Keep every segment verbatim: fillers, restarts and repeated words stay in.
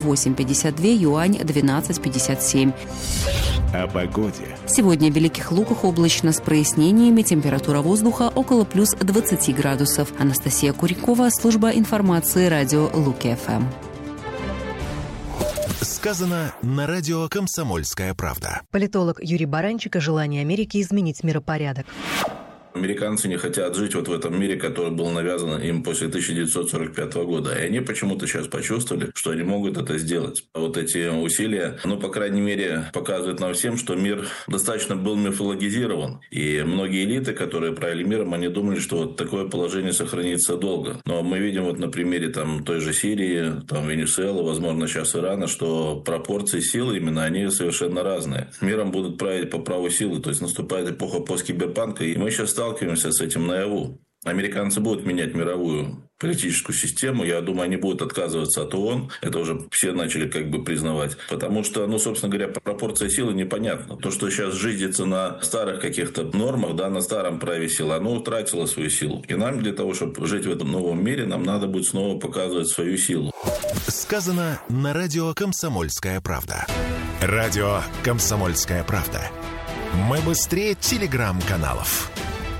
восемь пятьдесят два, юань двенадцать пятьдесят семь. О погоде. Сегодня в Великих Луках облачно с прояснениями, температура воздуха около плюс двадцати градусов. Анастасия Курякова, служба информации радио Луки-ФМ. Сказано на радио «Комсомольская правда». Политолог Юрий Баранчик о желании Америки изменить миропорядок. Американцы не хотят жить вот в этом мире, который был навязан им после тысяча девятьсот сорок пятого года. И они почему-то сейчас почувствовали, что они могут это сделать. Вот эти усилия, ну, по крайней мере, показывают нам всем, что мир достаточно был мифологизирован. И многие элиты, которые правили миром, они думали, что вот такое положение сохранится долго. Но мы видим вот на примере там, той же Сирии, там, Венесуэлы, возможно, сейчас Ирана, что пропорции силы именно, они совершенно разные. Миром будут править по праву силы. То есть наступает эпоха посткиберпанка, и мы сейчас сталкиваемся с этим наяву. Американцы будут менять мировую политическую систему. Я думаю, они будут отказываться от ООН. Это уже все начали как бы признавать. Потому что, ну, собственно говоря, пропорция силы непонятна. То, что сейчас жизнится на старых каких-то нормах, да, на старом праве силы, оно утратило свою силу. И нам для того, чтобы жить в этом новом мире, нам надо будет снова показывать свою силу. Сказано на радио «Комсомольская правда». Радио «Комсомольская правда». Мы быстрее телеграм-каналов.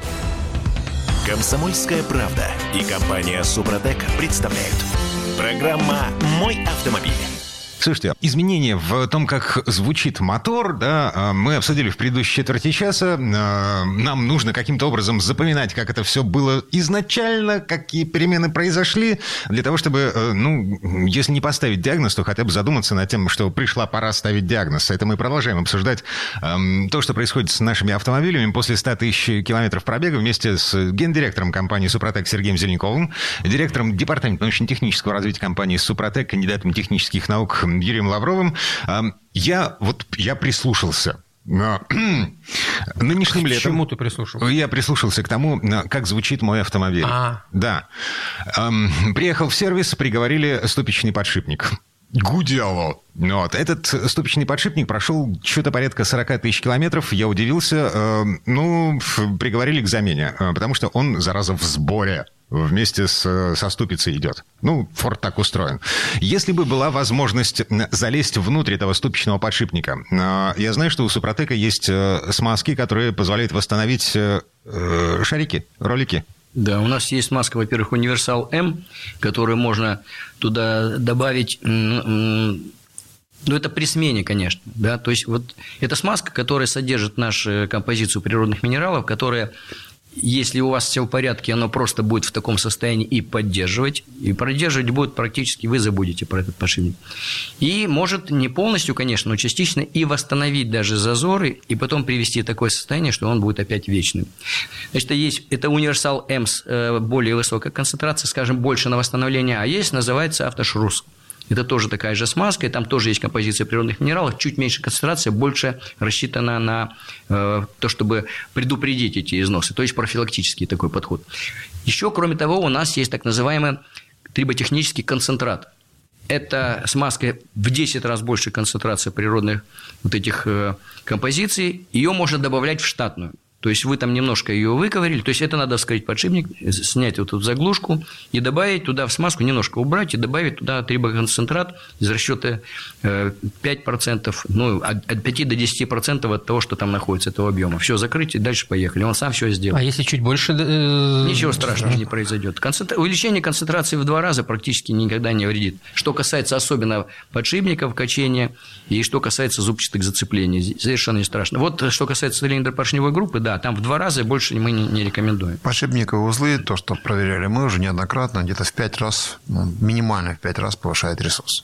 «Комсомольская правда» и компания «Супротек» представляют. Программа «Мой автомобиль». Слушайте, изменения в том, как звучит мотор, да, мы обсудили в предыдущей четверти часа. Нам нужно каким-то образом запоминать, как это все было изначально, какие перемены произошли, для того, чтобы, ну, если не поставить диагноз, то хотя бы задуматься над тем, что пришла пора ставить диагноз. Это мы продолжаем обсуждать то, что происходит с нашими автомобилями после ста тысяч километров пробега вместе с гендиректором компании «Супротек» Сергеем Зеленковым, директором департамента научно-технического развития компании «Супротек», кандидатом технических наук Юрием Лавровым. Я вот я прислушался. Нынешним летом... К чему ты прислушался? Я прислушался к тому, как звучит мой автомобиль. А. Да. Приехал в сервис, приговорили ступичный подшипник. Гудело. Вот. Этот ступичный подшипник прошел что-то порядка сорок тысяч километров. Я удивился. Э, ну, приговорили к замене, потому что он, зараза, в сборе. Вместе с, со ступицей идет. Ну, Форд так устроен. Если бы была возможность залезть внутрь этого ступичного подшипника, я знаю, что у Супротека есть смазки, которые позволяют восстановить шарики, ролики. Да, у нас есть маска, во-первых, Универсал М, которую можно туда добавить. Ну, это при смене, конечно. Да? То есть, вот эта смазка, которая содержит нашу композицию природных минералов, которая... Если у вас все в порядке, оно просто будет в таком состоянии и поддерживать. И поддерживать будет практически, вы забудете про этот подшипник. И может не полностью, конечно, но частично и восстановить даже зазоры, и потом привести в такое состояние, что он будет опять вечным. Значит, есть, это Универсал М с более высокой концентрацией, скажем, больше на восстановление, а есть, называется Автошрус. Это тоже такая же смазка, и там тоже есть композиция природных минералов, чуть меньше концентрация, больше рассчитана на э, то, чтобы предупредить эти износы, то есть профилактический такой подход. Еще, кроме того, у нас есть так называемый триботехнический концентрат. Это смазка в десять раз больше концентрации природных вот этих э, композиций, ее можно добавлять в штатную. То есть, вы там немножко ее выковырили, то есть, это надо вскрыть подшипник, снять вот эту заглушку и добавить туда в смазку, немножко убрать и добавить туда трибоконцентрат из расчета пять процентов, ну, от пяти до десяти процентов от того, что там находится, этого объема. Все, закрыть и дальше поехали. Он сам все сделает. А если чуть больше? Ничего страшного не произойдет. Концентра... Увеличение концентрации в два раза практически никогда не вредит. Что касается особенно подшипников, качения, и что касается зубчатых зацеплений, совершенно не страшно. Вот что касается цилиндропоршневой группы, да, там в два раза больше мы не, не рекомендуем. Подшипниковые узлы, то, что проверяли мы уже неоднократно, где-то в пять раз, ну, минимально в пять раз повышает ресурс.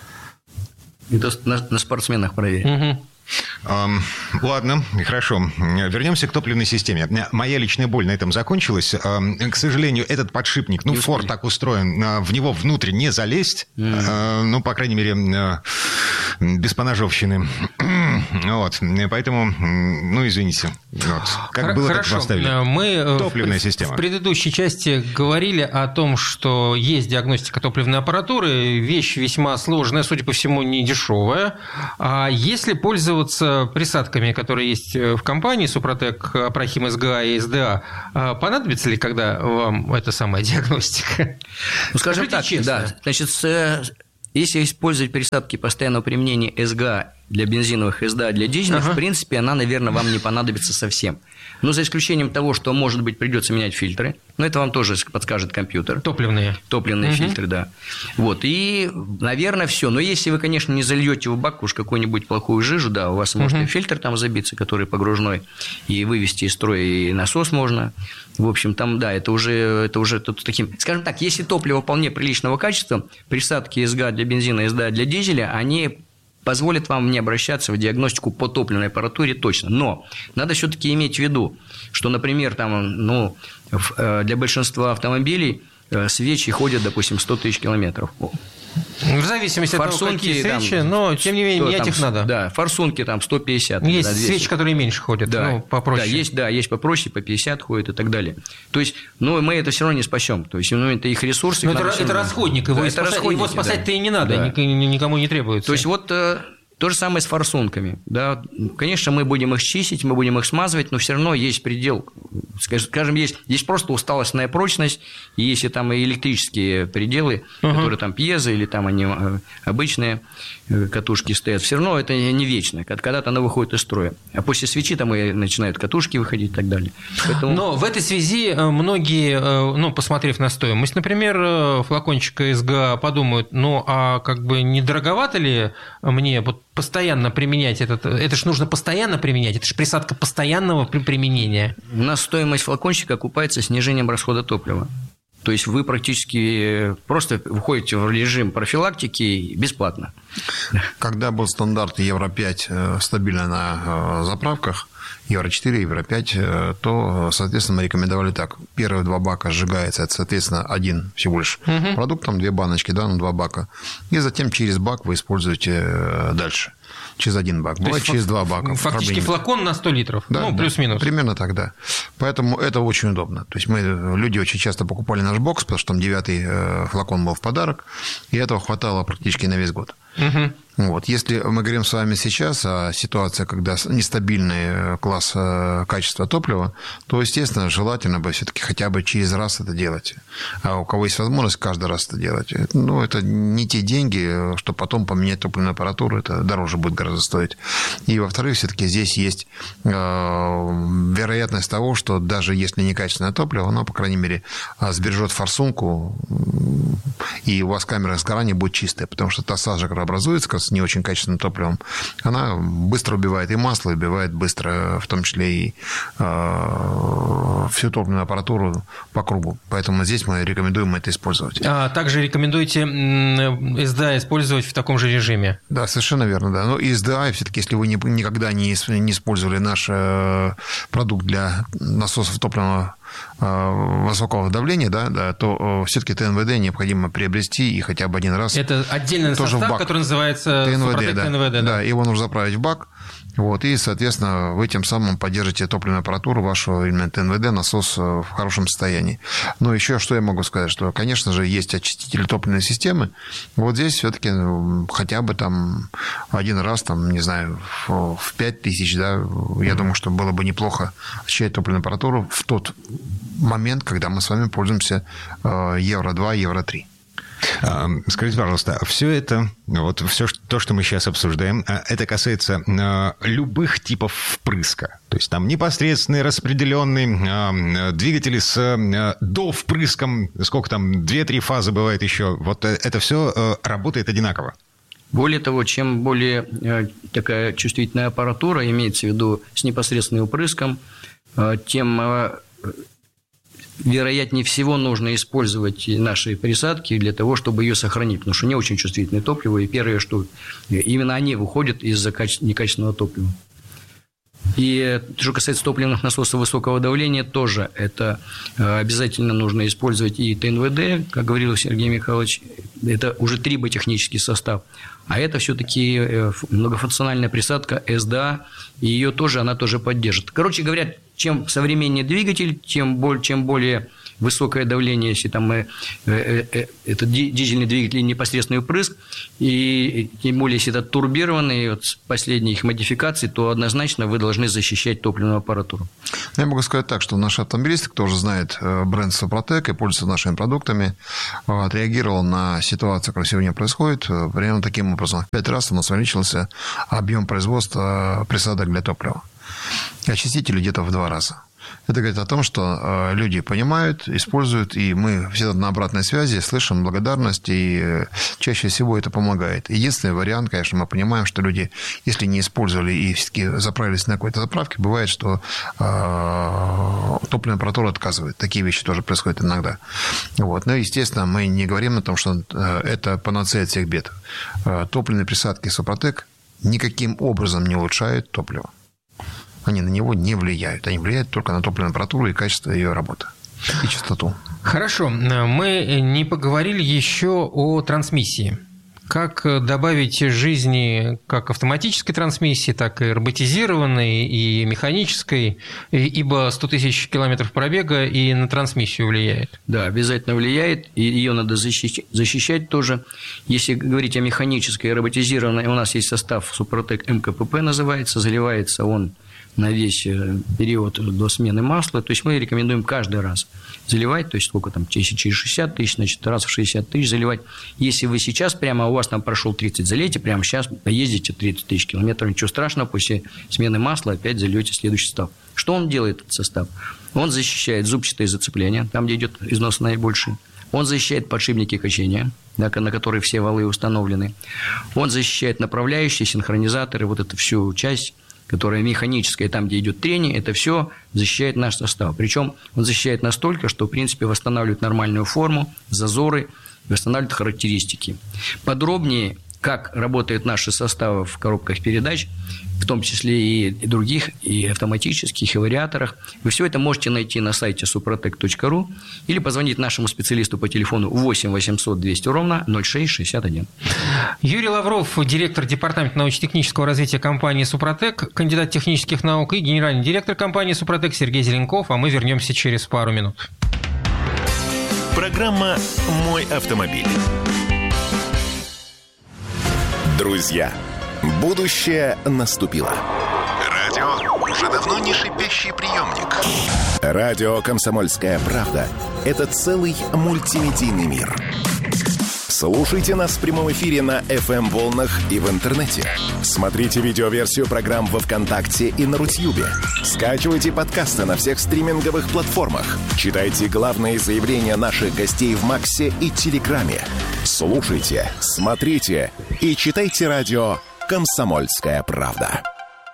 Это на, на спортсменах проверили. Угу. Ладно, хорошо. Вернемся к топливной системе. Моя личная боль на этом закончилась. К сожалению, этот подшипник, ну, Форд так устроен, в него внутрь не залезть. Mm. Ну, по крайней мере, без поножовщины. Вот. Поэтому, ну, извините. Вот. Как Хор- было, хорошо. Так поставили. Мы Топливная в, система. В предыдущей части говорили о том, что есть диагностика топливной аппаратуры. Вещь весьма сложная, судя по всему, не дешевая. А если пользоваться присадками, которые есть в компании Супротек, Апрахим СГА и СДА, понадобится ли когда вам эта самая диагностика? Ну, скажем так, честно. Да. Значит, если использовать присадки постоянного применения эс гэ а для бензиновых, эс дэ а для дизельных, ага. в принципе, она, наверное, вам не понадобится совсем. Но за исключением того, что, может быть, придется менять фильтры. Но это вам тоже подскажет компьютер. Топливные. Топливные угу. фильтры, да. Вот. И, наверное, все. Но если вы, конечно, не зальете в бак уж какую-нибудь плохую жижу, да, у вас может угу. и фильтр там забиться, который погружной, и вывести из строя и насос можно. В общем, там, да, это уже, это уже тут таким... Скажем так, если топливо вполне приличного качества, присадки эс гэ а для бензина, эс дэ а для дизеля, они позволят вам не обращаться в диагностику по топливной аппаратуре точно. Но надо все-таки иметь в виду, что, например, там, ну, для большинства автомобилей свечи ходят, допустим, сто тысяч километров. В зависимости от того, какие свечи, там, но, тем не менее, менять их надо. Да, форсунки там сто пятьдесят. Есть да, свечи, которые меньше ходят, да, ну, попроще. Да, есть, да, есть попроще, по пятьдесят ходят и так далее. То есть, ну, мы это все равно не спасем. То есть, ну, это их ресурсы. Но это, это расходник, его, да, это спасать, его спасать-то да. и не надо, да. никому не требуется. То есть, вот... То же самое с форсунками. Да. Конечно, мы будем их чистить, мы будем их смазывать, но все равно есть предел. Скажем, есть, есть просто усталостная прочность, и если там и электрические пределы, uh-huh. которые там пьезо или там они обычные катушки стоят, все равно это не вечно. Когда-то она выходит из строя. А после свечи там и начинают катушки выходить и так далее. Поэтому... Но в этой связи многие, ну, посмотрев на стоимость, например, флакончика эс гэ а подумают, ну, а как бы не дороговато ли мне вот постоянно применять этот... Это же нужно постоянно применять, это же присадка постоянного применения. У нас стоимость флакончика окупается снижением расхода топлива. То есть вы практически просто входите в режим профилактики бесплатно. Когда был стандарт евро пять стабильно на заправках, евро четыре, евро пять, то, соответственно, мы рекомендовали так. Первые два бака сжигается, это, соответственно, один всего лишь угу. продукт, там две баночки, да, ну, два бака. И затем через бак вы используете дальше. Через один бак. Бывает через два бака. Фактически флакон на сто литров. Да, ну, да, плюс-минус. Примерно так, да. Поэтому это очень удобно. То есть мы, люди очень часто покупали наш бокс, потому что там девятый флакон был в подарок, и этого хватало практически на весь год. Угу. Вот. Если мы говорим с вами сейчас о ситуации, когда нестабильный класс качества топлива, то, естественно, желательно бы все-таки хотя бы через раз это делать. А у кого есть возможность каждый раз это делать, ну, это не те деньги, что потом поменять топливную аппаратуру, это дороже будет гораздо стоить. И, во-вторых, все-таки здесь есть э, вероятность того, что даже если некачественное топливо, оно, по крайней мере, сбережет форсунку, и у вас камера сгорания будет чистая, потому что та сажа, которая образуется с не очень качественным топливом, она быстро убивает и масло, убивает быстро, в том числе и э, всю топливную аппаратуру по кругу. Поэтому здесь мы рекомендуем это использовать. А также рекомендуете эс дэ а использовать в таком же режиме? Да, совершенно верно. Да. Но эс дэ а, все-таки, если вы не, никогда не, не использовали наш э, продукт для насосов топливного высокого давления, да, да, то все-таки тэ эн вэ дэ необходимо приобрести и хотя бы один раз. Это отдельный тоже состав, который называется тэ эн вэ дэ, Супротек да. тэ эн вэ дэ. Да. Да, его нужно заправить в бак. Вот, и, соответственно, вы тем самым поддержите топливную аппаратуру вашего именно тэ эн вэ дэ, насос в хорошем состоянии. Но еще что я могу сказать, что, конечно же, есть очистители топливной системы. Вот здесь все-таки хотя бы там один раз, там, не знаю, в пять тысяч, да, я думаю, что было бы неплохо очищать топливную аппаратуру в тот момент, когда мы с вами пользуемся евро два, евро три. Скажите, пожалуйста, все это, вот все то, что мы сейчас обсуждаем, это касается любых типов впрыска. То есть там непосредственный, распределенный, двигатели с довпрыском, сколько там, две-три фазы бывает еще. Вот это все работает одинаково. Более того, чем более такая чувствительная аппаратура, имеется в виду с непосредственным впрыском, тем вероятнее всего нужно использовать наши присадки для того, чтобы ее сохранить, потому что не очень чувствительное топливо, и первое, что именно они выходят из-за некачественного топлива. И что касается топливных насосов высокого давления, тоже это обязательно нужно использовать и тэ эн вэ дэ, как говорил Сергей Михайлович, это уже триботехнический состав, а это все-таки многофункциональная присадка эс дэ а, и ее тоже, она тоже поддержит. Короче говоря, чем современнее двигатель, тем более, чем более высокое давление, если там э, э, э, это дизельный двигатель непосредственный впрыск, и тем более, если это турбированные вот, последние их модификации, то однозначно вы должны защищать топливную аппаратуру. Я могу сказать так, что наши автомобилисты, кто уже знает бренд Супротек и пользуется нашими продуктами, отреагировал на ситуацию, которая сегодня происходит, примерно таким образом. В пять раз у нас увеличился объем производства присадок для топлива. Очистители где-то в два раза. Это говорит о том, что люди понимают, используют, и мы всегда на обратной связи слышим благодарность, и чаще всего это помогает. Единственный вариант, конечно, мы понимаем, что люди, если не использовали и все-таки заправились на какой-то заправке, бывает, что э, топливная аппаратура отказывает. Такие вещи тоже происходят иногда. Вот. Но, естественно, мы не говорим о том, что это панацея от всех бед. Топливные присадки Супротек никаким образом не улучшают топливо. Они на него не влияют. Они влияют только на топливную аппаратуру и качество ее работы, и частоту. Хорошо. Мы не поговорили еще о трансмиссии. Как добавить жизни как автоматической трансмиссии, так и роботизированной, и механической, ибо сто тысяч километров пробега и на трансмиссию влияет. Да, обязательно влияет, и ее надо защищать, защищать тоже. Если говорить о механической и роботизированной, у нас есть состав Супротек эм ка пэ пэ называется, заливается он на весь период до смены масла. То есть мы рекомендуем каждый раз заливать, то есть сколько там, если через шестьдесят тысяч, значит, раз в шестьдесят тысяч заливать. Если вы сейчас прямо, у вас там прошел тридцать, залейте, прямо сейчас поездите тридцать тысяч километров, ничего страшного, после смены масла опять зальете следующий состав. Что он делает, этот состав? Он защищает зубчатые зацепления, там, где идет износ наибольший. Он защищает подшипники качения, на которые все валы установлены. Он защищает направляющие, синхронизаторы, вот эту всю часть, которая механическая, там, где идет трение, это все защищает наш состав. Причем он защищает настолько, что, в принципе, восстанавливает нормальную форму, зазоры, восстанавливает характеристики. Подробнее, как работают наши составы в коробках передач, в том числе и других, и автоматических, и вариаторах, вы все это можете найти на сайте супротек точка ру или позвонить нашему специалисту по телефону восемь восемьсот двести ровно ноль шесть шестьдесят один. Юрий Лавров, директор департамента научно-технического развития компании «Супротек», кандидат технических наук, и генеральный директор компании «Супротек» Сергей Зеленков, а мы вернемся через пару минут. Программа «Мой автомобиль». Друзья, будущее наступило. Радио уже давно не шипящий приемник. Радио «Комсомольская правда» — это целый мультимедийный мир. Слушайте нас в прямом эфире на эф эм-волнах и в интернете. Смотрите видеоверсию программ во ВКонтакте и на Рутьюбе. Скачивайте подкасты на всех стриминговых платформах. Читайте главные заявления наших гостей в Максе и Телеграме. Слушайте, смотрите и читайте радио «Комсомольская правда».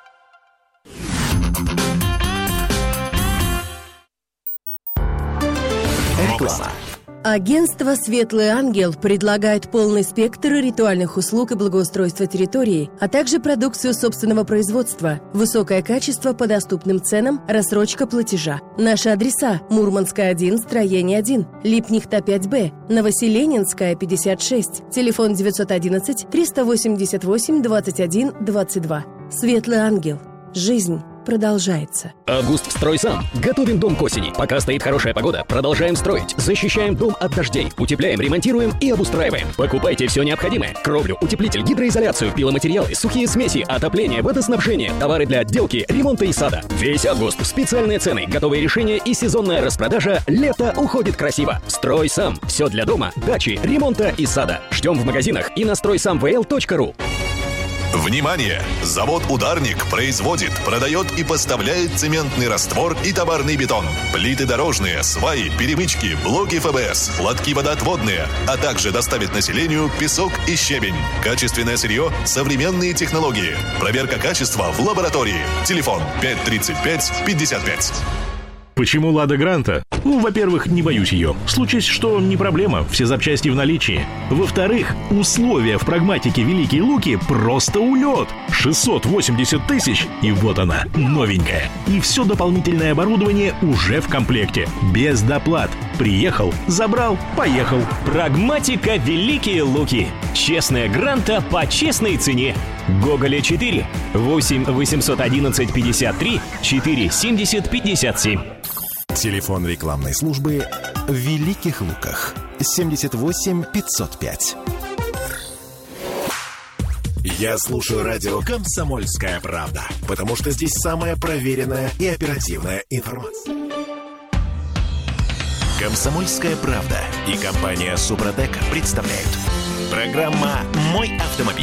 Реклама. Агентство «Светлый ангел» предлагает полный спектр ритуальных услуг и благоустройства территории, а также продукцию собственного производства, высокое качество по доступным ценам, рассрочка платежа. Наши адреса: Мурманская, один, строение один, Липнихта, пять бэ, Новоселенинская, пятьдесят шесть, телефон девятьсот одиннадцать триста восемьдесят восемь двадцать один двадцать два. «Светлый ангел». Жизнь продолжается. Августстройсам. Готовим дом к осени. Пока стоит хорошая погода, продолжаем строить. Защищаем дом от дождей. Утепляем, ремонтируем и обустраиваем. Покупайте все необходимое. Кровлю, утеплитель, гидроизоляцию, пиломатериалы, сухие смеси, отопление, водоснабжение, товары для отделки, ремонта и сада. Весь август. Специальные цены, готовые решения и сезонная распродажа. Лето уходит красиво. Строй сам. Все для дома, дачи, ремонта и сада. Ждем в магазинах и на строй сам вэ эл точка ру. Внимание! Завод «Ударник» производит, продает и поставляет цементный раствор и товарный бетон, плиты дорожные, сваи, перемычки, блоки эф бэ эс, лотки водоотводные, а также доставит населению песок и щебень. Качественное сырье, современные технологии. Проверка качества в лаборатории. Телефон пять тридцать пять пятьдесят пять. Почему «Лада Гранта»? Ну, во-первых, не боюсь ее. Случись, что не проблема, все запчасти в наличии. Во-вторых, условия в прагматике «Великие Луки» просто улет. шестьсот восемьдесят тысяч, и вот она, новенькая. И все дополнительное оборудование уже в комплекте. Без доплат. Приехал, забрал, поехал. Прагматика «Великие Луки». Честная Гранта по честной цене. Гоголя четыре, восемь восемьсот одиннадцать пятьдесят три четыре семьдесят пятьдесят семь. Телефон рекламной службы в Великих Луках. семьдесят восемь пятьсот пять. Я слушаю радио «Комсомольская правда», потому что здесь самая проверенная и оперативная информация. «Комсомольская правда» и компания «Супротек» представляют. Программа «Мой автомобиль».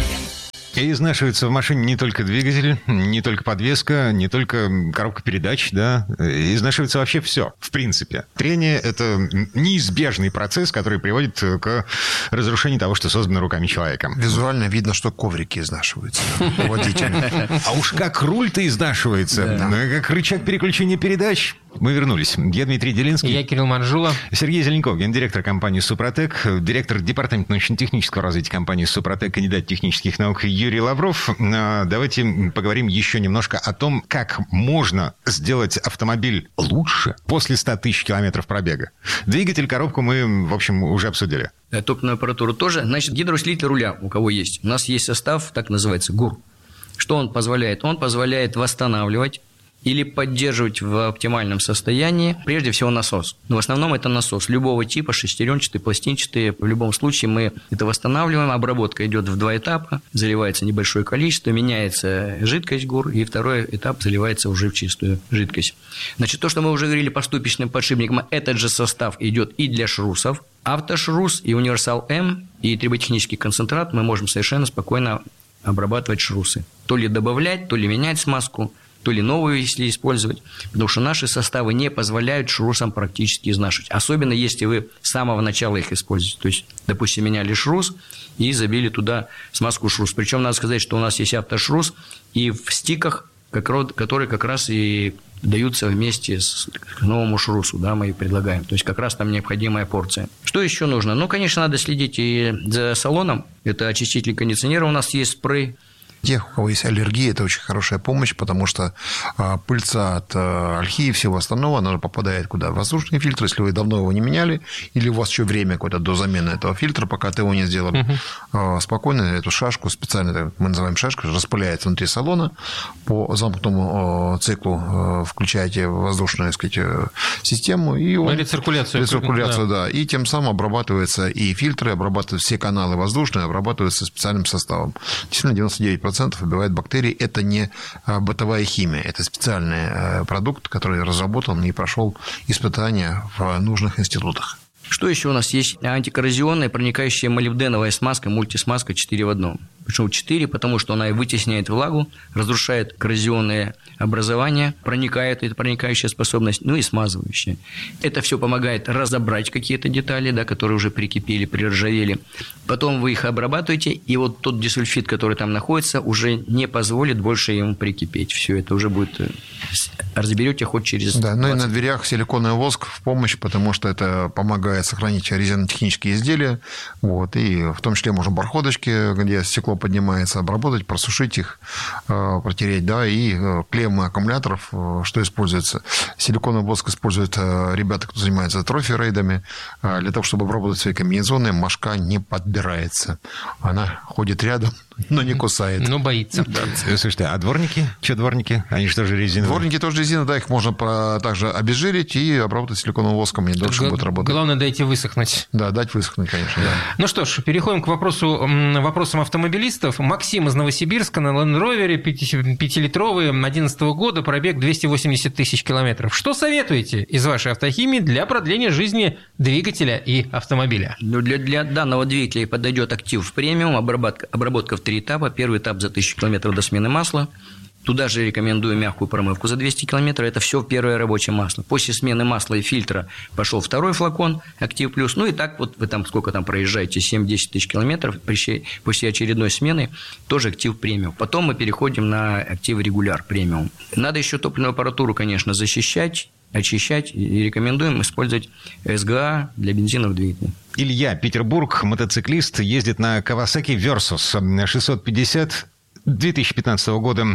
И изнашивается в машине не только двигатель, не только подвеска, не только коробка передач, да, изнашивается вообще все, в принципе. Трение – это неизбежный процесс, который приводит к разрушению того, что создано руками человека. Визуально видно, что коврики изнашиваются у водителя. А уж как руль-то изнашивается, как рычаг переключения передач. Мы вернулись. Я Дмитрий Делинский. Я Кирилл Манжула. Сергей Зеленков, гендиректор компании «Супротек», директор департамента научно-технического развития компании «Супротек», кандидат технических наук Юрий Лавров. Давайте поговорим еще немножко о том, как можно сделать автомобиль лучше после ста тысяч километров пробега. Двигатель, коробку мы, в общем, уже обсудили. Топливную аппаратуру тоже. Значит, гидроусилитель руля у кого есть? У нас есть состав, так называется, ГУР. Что он позволяет? Он позволяет восстанавливать или поддерживать в оптимальном состоянии, прежде всего, насос. Но в основном это насос любого типа, шестеренчатый, пластинчатый. В любом случае мы это восстанавливаем. Обработка идет в два этапа. Заливается небольшое количество, меняется жидкость ГУР, и второй этап заливается уже в чистую жидкость. Значит, то, что мы уже говорили по ступичным подшипникам, этот же состав идет и для шрусов. Автошрус и Универсал М, и триботехнический концентрат мы можем совершенно спокойно обрабатывать шрусы. То ли добавлять, то ли менять смазку, то ли новую, если использовать, потому что наши составы не позволяют шрусам практически изнашивать. Особенно, если вы с самого начала их используете. То есть, допустим, меняли шрус и забили туда смазку шрус. Причем, надо сказать, что у нас есть автошрус и в стиках, которые как раз и даются вместе с новому шрусу, да, мы и предлагаем. То есть, как раз там необходимая порция. Что еще нужно? Ну, конечно, надо следить и за салоном. Это очиститель кондиционера, у нас есть спрей. Тех, у кого есть аллергия, это очень хорошая помощь, потому что а, пыльца от а, ольхи и всего остального, она попадает куда? В воздушный фильтр, если вы давно его не меняли, или у вас еще время какое-то до замены этого фильтра, пока ты его не сделали, uh-huh. а, спокойно эту шашку, специально, мы называем шашкой, распыляется внутри салона, по замкнутому а, циклу а, включаете воздушную, так сказать, систему, и он... Рециркуляцию. Рециркуляцию, да. да. И тем самым обрабатываются и фильтры, обрабатываются все каналы воздушные, обрабатываются специальным составом. Действительно, девяносто девять процентов убивает бактерии. Это не бытовая химия, это специальный продукт, который разработан и прошел испытания в нужных институтах. Что еще у нас есть? Антикоррозионная проникающая молибденовая смазка, мультисмазка четыре в одном. Почему четыре? Потому что она вытесняет влагу, разрушает коррозионное образование, проникает, это проникающая способность, ну и смазывающая. Это все помогает разобрать какие-то детали, да, которые уже прикипели, приржавели. Потом вы их обрабатываете, и вот тот дисульфид, который там находится, уже не позволит больше ему прикипеть. Все это уже будет... Разберете хоть через... Да, ну и на дверях силиконовый воск в помощь, потому что это помогает сохранить резинотехнические изделия. Вот, и в том числе можно барходочки, где стекло поднимается, обработать, просушить их, протереть, да, и клеммы аккумуляторов, что используется. Силиконовый воск используют ребята, кто занимается трофи-рейдами, для того, чтобы обработать свои комбинезоны, мошка не подбирается. Она ходит рядом, но не кусает. Но боится. Да. Слушайте, а дворники? Что дворники? Они же тоже резиновые. Дворники тоже резина, да, их можно также обезжирить и обработать силиконовым воском, они дольше Г- будут работать. Главное, дайте высохнуть. Да, дать высохнуть, конечно. Да. Ну что ж, переходим к вопросу, вопросам автомобилистов. Максим из Новосибирска на Land Rover пятилитровый одиннадцатого года, пробег двести восемьдесят тысяч километров. Что советуете из вашей автохимии для продления жизни двигателя и автомобиля? Ну, для, для данного двигателя подойдет актив премиум, обработка, обработка в три этапа. Первый этап за тысячу километров до смены масла. Туда же рекомендую мягкую промывку за двести километров. Это все первое рабочее масло. После смены масла и фильтра пошел второй флакон Актив Плюс. Ну и так вот вы там сколько там проезжаете, семь-десять тысяч километров, после очередной смены тоже Актив Премиум. Потом мы переходим на Актив Регуляр Премиум. Надо еще топливную аппаратуру, конечно, защищать, очищать. И рекомендуем использовать СГА для бензиновых двигателей. Илья, Петербург, мотоциклист, ездит на Kawasaki Versus шестьсот пятьдесят две тысячи пятнадцатого года,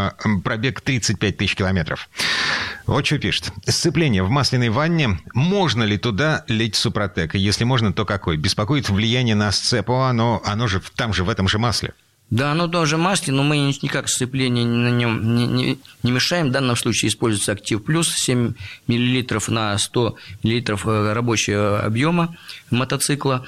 пробег тридцать пять тысяч километров. Вот что пишет. Сцепление в масляной ванне. Можно ли туда лить Супротек? И если можно, то какой? Беспокоит влияние на сцепу, но оно же там же в этом же масле. Да, оно тоже масле, но мы никак сцепление на нем не, не, не мешаем. В данном случае используется Актив Плюс, семь миллилитров на сто миллилитров рабочего объема мотоцикла.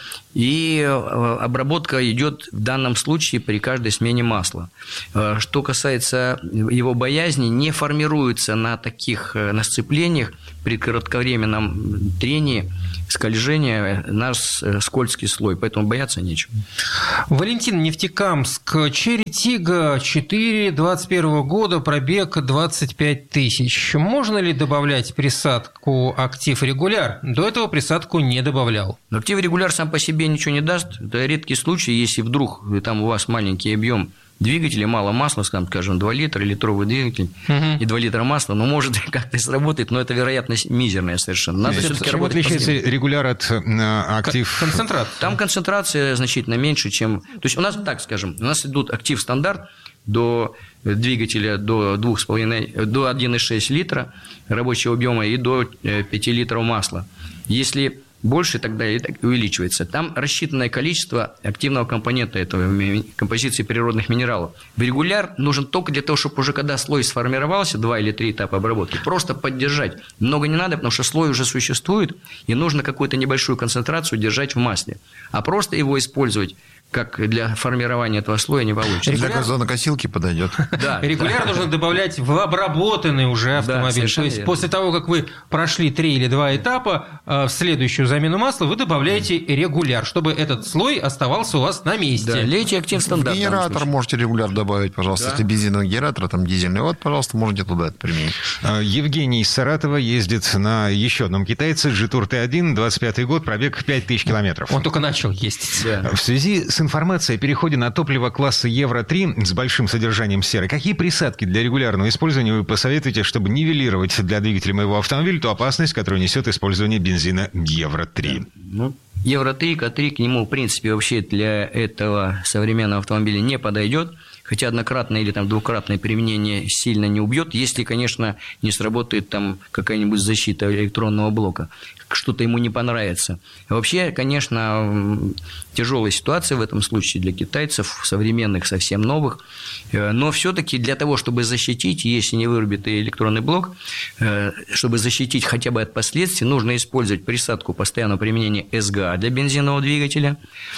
И обработка идет в данном случае при каждой смене масла. Что касается его боязни, не формируется на таких на сцеплениях при кратковременном трении, скольжения наш скользкий слой, поэтому бояться нечего. Валентин, Нефтекамск, Черри Тига четыре двадцать первого года, пробег двадцать пять тысяч. Можно ли добавлять присадку Актив Регуляр? До этого присадку не добавлял. Актив Регуляр сам по себе ничего не даст. Это редкий случай, если вдруг там у вас маленький объем двигателя, мало масла, скажем, два литра, литровый двигатель угу. и два литра масла, ну, может, как-то сработает, но это вероятность мизерная совершенно. Надо все-таки чем отличается Регуляр от э, Актив? Концентрация. Там концентрация значительно меньше, чем... То есть у нас, так скажем, у нас идут Актив стандарт до двигателя до два с половиной, до один и шесть литра рабочего объема и до пять литров масла. Если больше, тогда и увеличивается. Там рассчитанное количество активного компонента этого композиции природных минералов. В регуляр нужен только для того, чтобы уже когда слой сформировался, два или три этапа обработки, просто поддержать. Много не надо, потому что слой уже существует, и нужно какую-то небольшую концентрацию держать в масле. А просто его использовать как для формирования этого слоя не получится. Для газонокосилки подойдет. Да, регуляр нужно добавлять в обработанный уже автомобиль. Да, то есть после того, как вы прошли три или два этапа, в следующую замену масла вы добавляете регуляр, чтобы этот слой оставался у вас на месте. Да, лейте Актив стандарт. Генератор можете регуляр добавить, пожалуйста. Да. Если бензиновый генератор, там дизельный, вот, пожалуйста, можете туда это применить. Евгений из Саратова ездит на еще одном китайце, Jetour Т один, двадцать пятый год, пробег пять тысяч километров. Он только начал ездить. Да. В связи с информацией о переходе на топливо класса Евро три с большим содержанием серы, какие присадки для регулярного использования вы посоветуете, чтобы нивелировать для двигателя моего автомобиля ту опасность, которую несет использование бензина Евро три? Ну, Евро три, К три к нему, в принципе, вообще для этого современного автомобиля не подойдет. Хотя однократное или там двукратное применение сильно не убьет, если, конечно, не сработает там какая-нибудь защита электронного блока, что-то ему не понравится. Вообще, конечно, тяжелая ситуация в этом случае для китайцев, современных, совсем новых, но все-таки для того, чтобы защитить, если не вырубит электронный блок, чтобы защитить хотя бы от последствий, нужно использовать присадку постоянного применения эс гэ а для бензинового двигателя,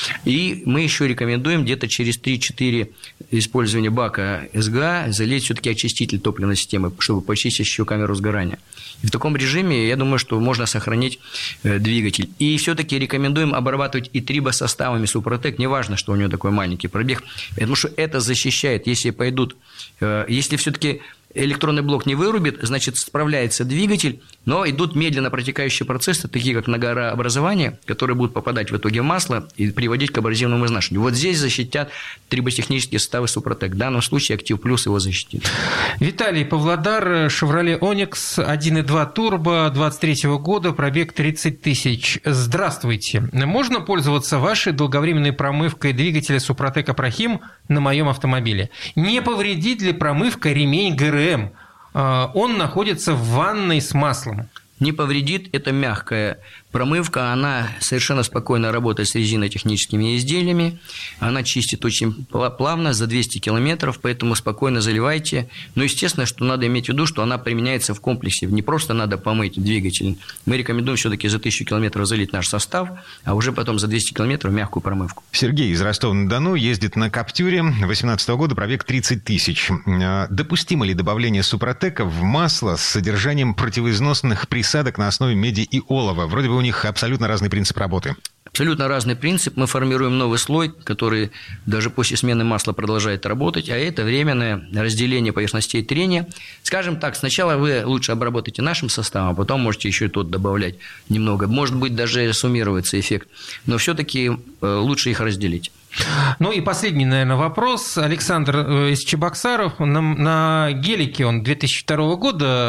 и мы еще рекомендуем где-то через три-четыре использования использования бака эс гэ а залить все-таки очиститель топливной системы, чтобы почистить еще камеру сгорания. И в таком режиме, я думаю, что можно сохранить двигатель. И все-таки рекомендуем обрабатывать и трибосоставами Супротек, неважно, что у него такой маленький пробег, потому что это защищает, если пойдут, если все-таки электронный блок не вырубит, значит, справляется двигатель, но идут медленно протекающие процессы, такие как нагорообразование, которые будут попадать в итоге в масло и приводить к абразивному изнашиванию. Вот здесь защитят триботехнические составы Супротек. В данном случае Актив Плюс его защитит. Виталий, Павлодар, Chevrolet Onix один и два турбо двадцать третьего года, пробег тридцать тысяч. Здравствуйте. Можно пользоваться вашей долговременной промывкой двигателя Супротек Апрахим на моем автомобиле? Не повредит ли промывка ремень гэ эр эм? Он находится в ванной с маслом. Не повредит, это мягкая промывка, она совершенно спокойно работает с резинотехническими изделиями, она чистит очень плавно, за двести километров, поэтому спокойно заливайте. Но естественно, что надо иметь в виду, что она применяется в комплексе, не просто надо помыть двигатель. Мы рекомендуем все-таки за тысячу километров залить наш состав, а уже потом за двести километров мягкую промывку. Сергей из Ростова-на-Дону ездит на Каптюре, две тысячи восемнадцатого года, пробег тридцать тысяч. Допустимо ли добавление Супротека в масло с содержанием противоизносных присадок на основе меди и олова? Вроде бы у них абсолютно разный принцип работы. Абсолютно разный принцип. Мы формируем новый слой, который даже после смены масла продолжает работать, а это временное разделение поверхностей трения. Скажем так, сначала вы лучше обработаете нашим составом, а потом можете еще и тот добавлять немного. Может быть, даже суммируется эффект, но все-таки лучше их разделить. Ну и последний, наверное, вопрос. Александр из Чебоксаров. На, на гелике он две тысячи второго года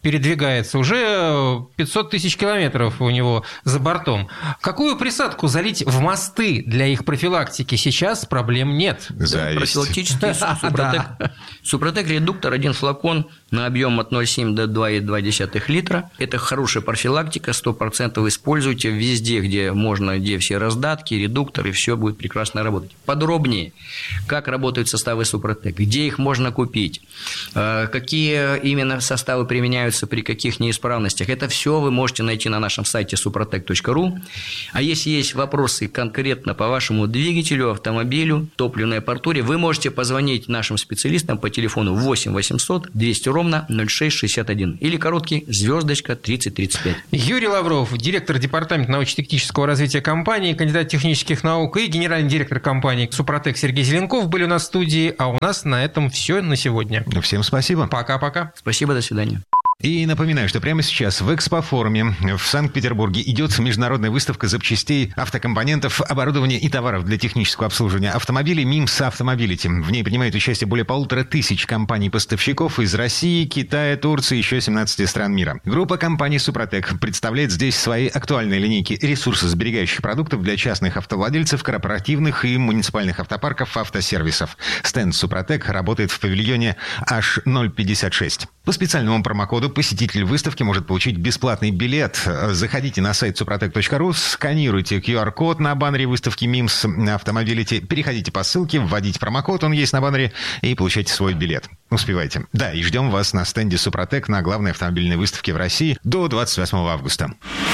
передвигается, уже пятьсот тысяч километров у него за бортом. Какую присадку залить в мосты для их профилактики? Сейчас проблем нет. Да, профилактический Супротек. Супротек редуктор, один флакон на объем от ноль целых семь десятых до два целых две десятых литра. Это хорошая профилактика, сто процентов используйте везде, где можно, где все раздатки, редукторы, все будет прекрасно работать. Подробнее, как работают составы Супротек, где их можно купить, какие именно составы применяются при каких неисправностях. Это все вы можете найти на нашем сайте супротек точка ру. А если есть вопросы конкретно по вашему двигателю, автомобилю, топливной аппаратуре, вы можете позвонить нашим специалистам по телефону восемь восемьсот двести ровно ноль шесть шестьдесят один или короткий звездочка тридцать тридцать пять. Юрий Лавров, директор департамента научно-технического развития компании, кандидат технических наук, и генеральный директор компании «Супротек» Сергей Зеленков были у нас в студии, а у нас на этом все на сегодня. Всем спасибо. Пока-пока. Спасибо, до свидания. И напоминаю, что прямо сейчас в Экспофоруме в Санкт-Петербурге идет международная выставка запчастей, автокомпонентов, оборудования и товаров для технического обслуживания автомобилей «Мимс Автомобилити». В ней принимают участие более полутора тысяч компаний-поставщиков из России, Китая, Турции и еще семнадцати стран мира. Группа компаний «Супротек» представляет здесь свои актуальные линейки ресурсосберегающих продуктов для частных автовладельцев, корпоративных и муниципальных автопарков, автосервисов. Стенд «Супротек» работает в павильоне эйч ноль пятьдесят шесть. По специальному промокоду посетитель выставки может получить бесплатный билет. Заходите на сайт супротек точка ру, сканируйте ку ар код на баннере выставки «Мимс Автомобилити», переходите по ссылке, вводите промокод, он есть на баннере, и получайте свой билет. Успевайте. Да, и ждем вас на стенде «Супротек» на главной автомобильной выставке в России до двадцать восьмого августа.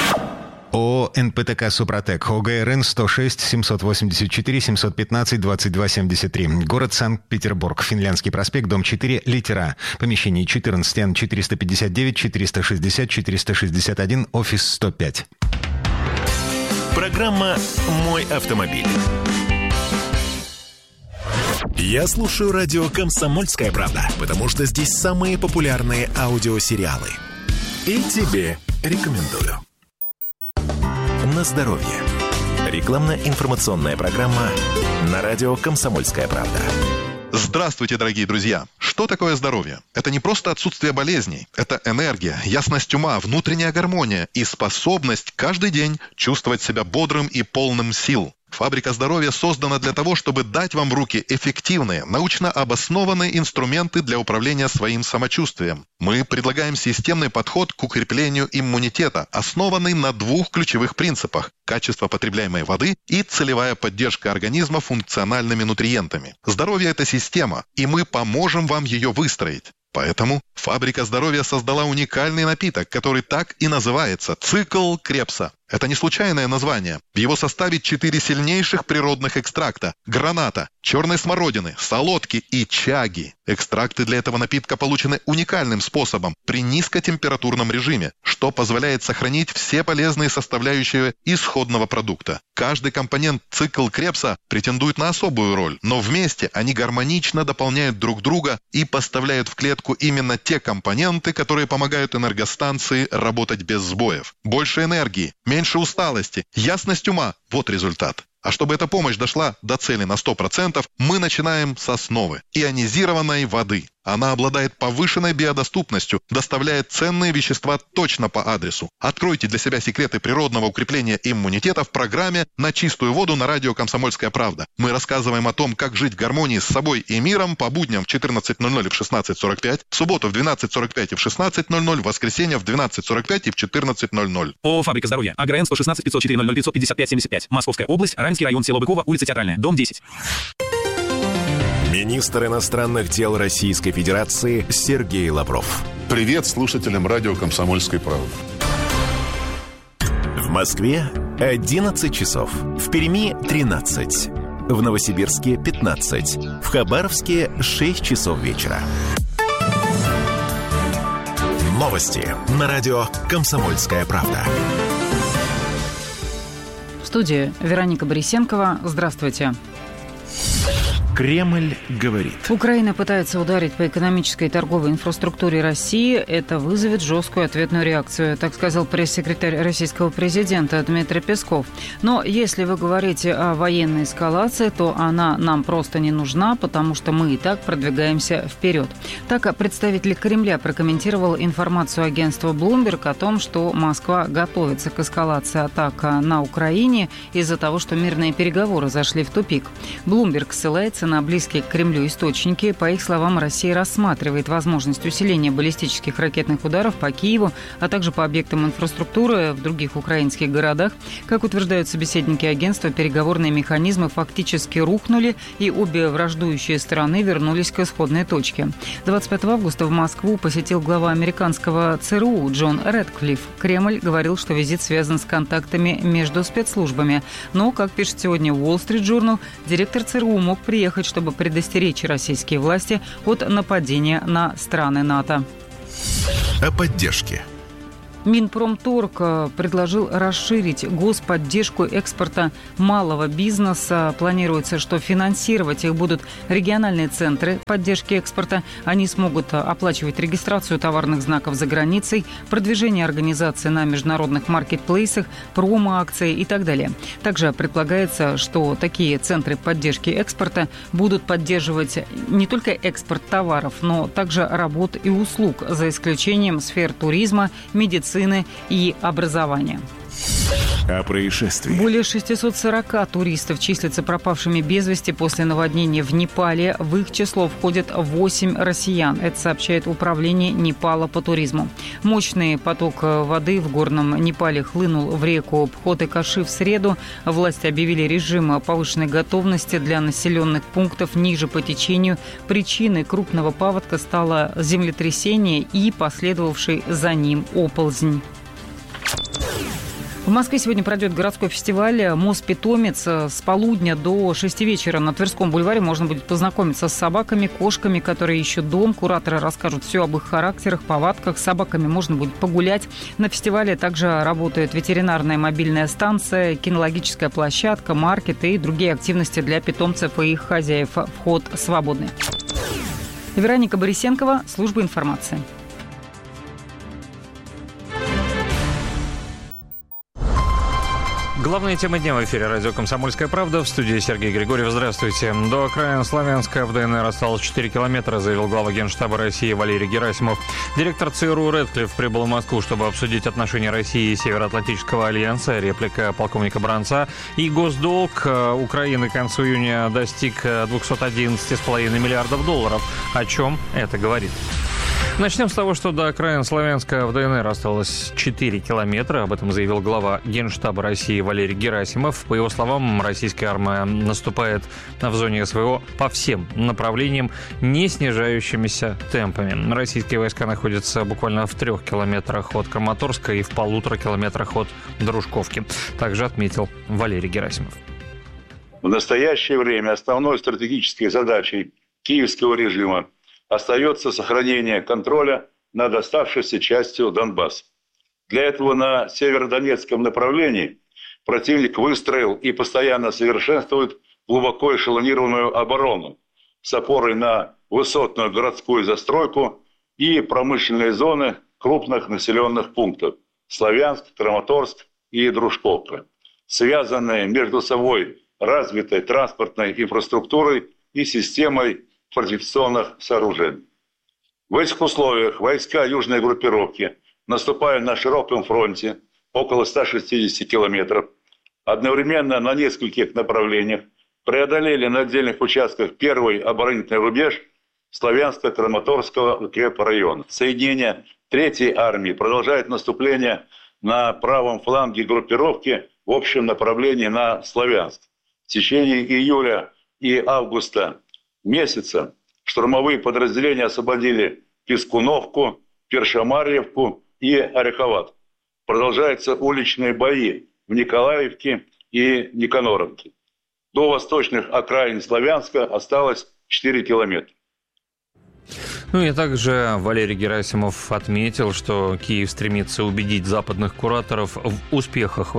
ООО «эн пэ тэ ка Супротек», о гэ эр эн сто шесть семьсот восемьдесят четыре семьсот пятнадцать двадцать два семьдесят три. Город Санкт-Петербург. Финляндский проспект, дом четыре, литера А. Помещение четырнадцать, Н четыреста пятьдесят девять четыреста шестьдесят четыреста шестьдесят один, офис сто пять. Программа «Мой автомобиль». Я слушаю радио «Комсомольская правда», потому что здесь самые популярные аудиосериалы. И тебе рекомендую. На здоровье. Рекламно-информационная программа на радио «Комсомольская правда». Здравствуйте, дорогие друзья! Что такое здоровье? Это не просто отсутствие болезней. Это энергия, ясность ума, внутренняя гармония и способность каждый день чувствовать себя бодрым и полным сил. Фабрика здоровья создана для того, чтобы дать вам в руки эффективные, научно обоснованные инструменты для управления своим самочувствием. Мы предлагаем системный подход к укреплению иммунитета, основанный на двух ключевых принципах – качество потребляемой воды и целевая поддержка организма функциональными нутриентами. Здоровье – это система, и мы поможем вам ее выстроить. Поэтому Фабрика здоровья создала уникальный напиток, который так и называется – «Цикл Крепса». Это не случайное название. В его составе четыре сильнейших природных экстракта – граната, черной смородины, солодки и чаги. Экстракты для этого напитка получены уникальным способом при низкотемпературном режиме, что позволяет сохранить все полезные составляющие исходного продукта. Каждый компонент «Цикл Крепса» претендует на особую роль, но вместе они гармонично дополняют друг друга и поставляют в клетку именно те компоненты, которые помогают энергостанции работать без сбоев. Больше энергии, меньше усталости, ясность ума – вот результат. А чтобы эта помощь дошла до цели на сто процентов, мы начинаем с основы – ионизированной воды. Она обладает повышенной биодоступностью, доставляет ценные вещества точно по адресу. Откройте для себя секреты природного укрепления иммунитета в программе «На чистую воду» на радио «Комсомольская правда». Мы рассказываем о том, как жить в гармонии с собой и миром по будням в четырнадцать ноль ноль и в шестнадцать сорок пять, в субботу в двенадцать сорок пять и в шестнадцать ноль ноль, в воскресенье в двенадцать сорок пять и в четырнадцать ноль ноль. ООО «Фабрика здоровья». АГРН сто шестнадцать пятьсот четыре ноль ноль пятьсот пятьдесят пять семьдесят пять. Московская область. Раменский район. Село Быково. Улица Театральная. Дом десять. Министр иностранных дел Российской Федерации Сергей Лавров. Привет слушателям радио «Комсомольской правды». В Москве одиннадцать часов. В Перми тринадцать. В Новосибирске пятнадцать. В Хабаровске шесть часов вечера. Новости на радио «Комсомольская правда». В студии Вероника Борисенкова. Здравствуйте. Кремль говорит. Украина пытается ударить по экономической и торговой инфраструктуре России. Это вызовет жесткую ответную реакцию, так сказал пресс-секретарь российского президента Дмитрий Песков. Но если вы говорите о военной эскалации, то она нам просто не нужна, потому что мы и так продвигаемся вперед. Так представитель Кремля прокомментировал информацию агентства Bloomberg о том, что Москва готовится к эскалации атак на Украине из-за того, что мирные переговоры зашли в тупик. Bloomberg ссылается на близкие к Кремлю источники. По их словам, Россия рассматривает возможность усиления баллистических ракетных ударов по Киеву, а также по объектам инфраструктуры в других украинских городах. Как утверждают собеседники агентства, переговорные механизмы фактически рухнули, и обе враждующие стороны вернулись к исходной точке. двадцать пятого августа в Москву посетил глава американского ЦРУ Джон Рэдклифф. Кремль говорил, что визит связан с контактами между спецслужбами. Но, как пишет сегодня Wall Street Journal, директор ЦРУ мог приехать, чтобы предостеречь российские власти от нападения на страны НАТО. О поддержке. Минпромторг предложил расширить господдержку экспорта малого бизнеса. Планируется, что финансировать их будут региональные центры поддержки экспорта. Они смогут оплачивать регистрацию товарных знаков за границей, продвижение организации на международных маркетплейсах, промо-акции и так далее. Также предполагается, что такие центры поддержки экспорта будут поддерживать не только экспорт товаров, но также работ и услуг, за исключением сфер туризма, медицины и образования. О происшествии. Более шестьсот сорок туристов числятся пропавшими без вести после наводнения в Непале. В их число входят восемь россиян. Это сообщает Управление Непала по туризму. Мощный поток воды в горном Непале хлынул в реку Пхоте-Каши в среду. Власти объявили режим повышенной готовности для населенных пунктов ниже по течению. Причиной крупного паводка стало землетрясение и последовавший за ним оползень. В Москве сегодня пройдет городской фестиваль «Мост-питомец». С полудня до шести вечера на Тверском бульваре можно будет познакомиться с собаками, кошками, которые ищут дом. Кураторы расскажут все об их характерах, повадках. С собаками можно будет погулять. На фестивале также работает ветеринарная мобильная станция, кинологическая площадка, маркет и другие активности для питомцев и их хозяев. Вход свободный. Вероника Борисенкова, служба информации. Главная тема дня в эфире радио «Комсомольская правда». В студии Сергей Григорьев. Здравствуйте. До окраин Славянска в ДНР осталось четыре километра, заявил глава Генштаба России Валерий Герасимов. Директор ЦРУ Рэдклифф прибыл в Москву, чтобы обсудить отношения России и Североатлантического альянса. Реплика полковника Бранца. И госдолг Украины к концу июня достиг двести одиннадцать целых пять десятых миллиардов долларов. О чем это говорит? Начнем с того, что до окраин Славянска в ДНР осталось четыре километра. Об этом заявил глава Генштаба России Валерий Герасимов. По его словам, российская армия наступает в зоне СВО по всем направлениям, не снижающимися темпами. Российские войска находятся буквально в трех километрах от Краматорска и в полутора километрах от Дружковки. Также отметил Валерий Герасимов. В настоящее время основной стратегической задачей киевского режима остается сохранение контроля над оставшейся частью Донбасса. Для этого на северодонецком направлении противник выстроил и постоянно совершенствует глубоко эшелонированную оборону с опорой на высотную городскую застройку и промышленные зоны крупных населенных пунктов – Славянск, Краматорск и Дружковка, связанные между собой развитой транспортной инфраструктурой и системой фортификационных сооружений. В этих условиях войска южной группировки, наступая на широком фронте, около ста шестидесяти километров, одновременно на нескольких направлениях, преодолели на отдельных участках первый оборонительный рубеж Славянско-Краматорского укрепрайона. Соединения третьей армии продолжают наступление на правом фланге группировки в общем направлении на Славянск. В течение июля и августа месяца штурмовые подразделения освободили Пескуновку, Першамарьевку и Ореховат. Продолжаются уличные бои в Николаевке и Никаноровке. До восточных окраин Славянска осталось четыре километра. Ну и также Валерий Герасимов отметил, что Киев стремится убедить западных кураторов в успехах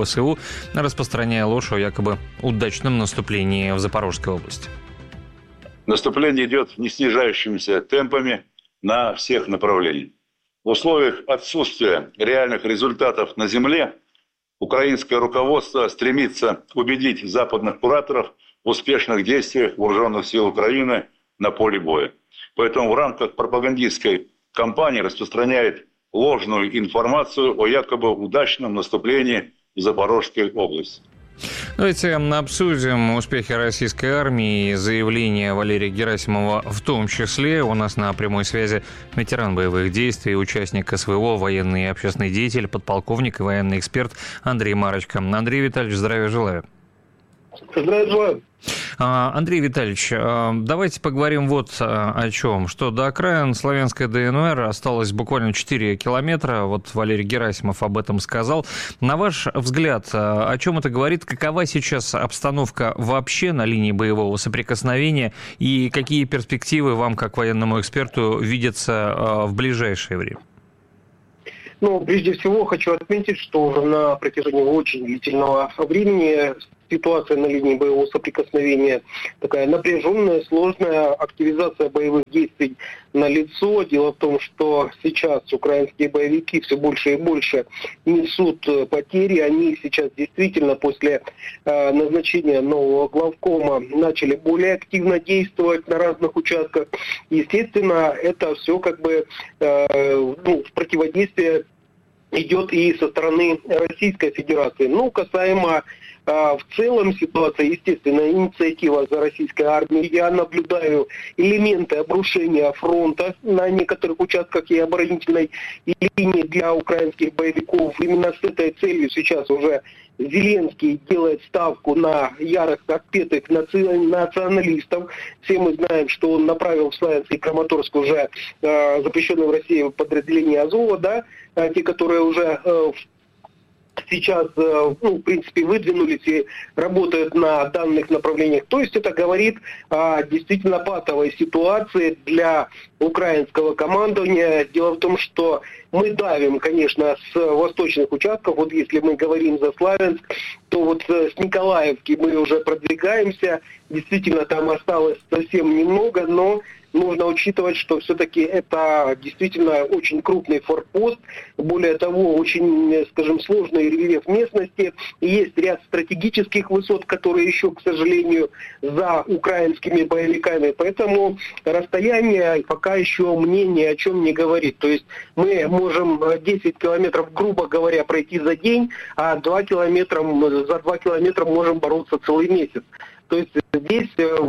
Наступление идет не снижающимися темпами на всех направлениях. В условиях отсутствия реальных результатов на земле украинское руководство стремится убедить западных кураторов в успешных действиях вооруженных сил Украины на поле боя. Поэтому в рамках пропагандистской кампании распространяет ложную информацию о якобы удачном наступлении в Запорожской области. Давайте обсудим успехи российской армии и заявления Валерия Герасимова в том числе. У нас на прямой связи ветеран боевых действий, участник СВО, военный и общественный деятель, подполковник и военный эксперт Андрей Марочка. Андрей Витальевич, здравия желаю. Здравия желаю. Андрей Витальевич, давайте поговорим вот о чем. Что до окраин славянской ДНР осталось буквально четыре километра. Вот Валерий Герасимов об этом сказал. На ваш взгляд, о чем это говорит? Какова сейчас обстановка вообще на линии боевого соприкосновения? И какие перспективы вам, как военному эксперту, видятся в ближайшее время? Ну, прежде всего, хочу отметить, что уже на протяжении очень длительного времени ситуация на линии боевого соприкосновения такая напряженная, сложная, активизация боевых действий налицо. Дело в том, что сейчас украинские боевики все больше и больше несут потери. Они сейчас действительно после э, назначения нового главкома начали более активно действовать на разных участках. Естественно, это все как бы э, ну, в противодействие идет и со стороны Российской Федерации. Ну, касаемо в целом ситуация, естественно, инициатива за российской армией. Я наблюдаю элементы обрушения фронта на некоторых участках и оборонительной линии для украинских боевиков. Именно с этой целью сейчас уже Зеленский делает ставку на ярых, отпетых националистов. Все мы знаем, что он направил в Славянск и Краматорск уже э, запрещенные в России подразделения Азова, да, э, те, которые уже э, сейчас, ну, в принципе, выдвинулись и работают на данных направлениях. То есть это говорит о действительно патовой ситуации для украинского командования. Дело в том, что мы давим, конечно, с восточных участков. Вот если мы говорим за Славянск, то вот с Николаевки мы уже продвигаемся. Действительно, там осталось совсем немного, но нужно учитывать, что все-таки это действительно очень крупный форпост. Более того, очень, скажем, сложный рельеф местности. И есть ряд стратегических высот, которые еще, к сожалению, за украинскими боевиками. Поэтому расстояние пока еще мне ни о чем не говорит. То есть мы можем десять километров, грубо говоря, пройти за день, а два километра, за два километра можем бороться целый месяц. То есть здесь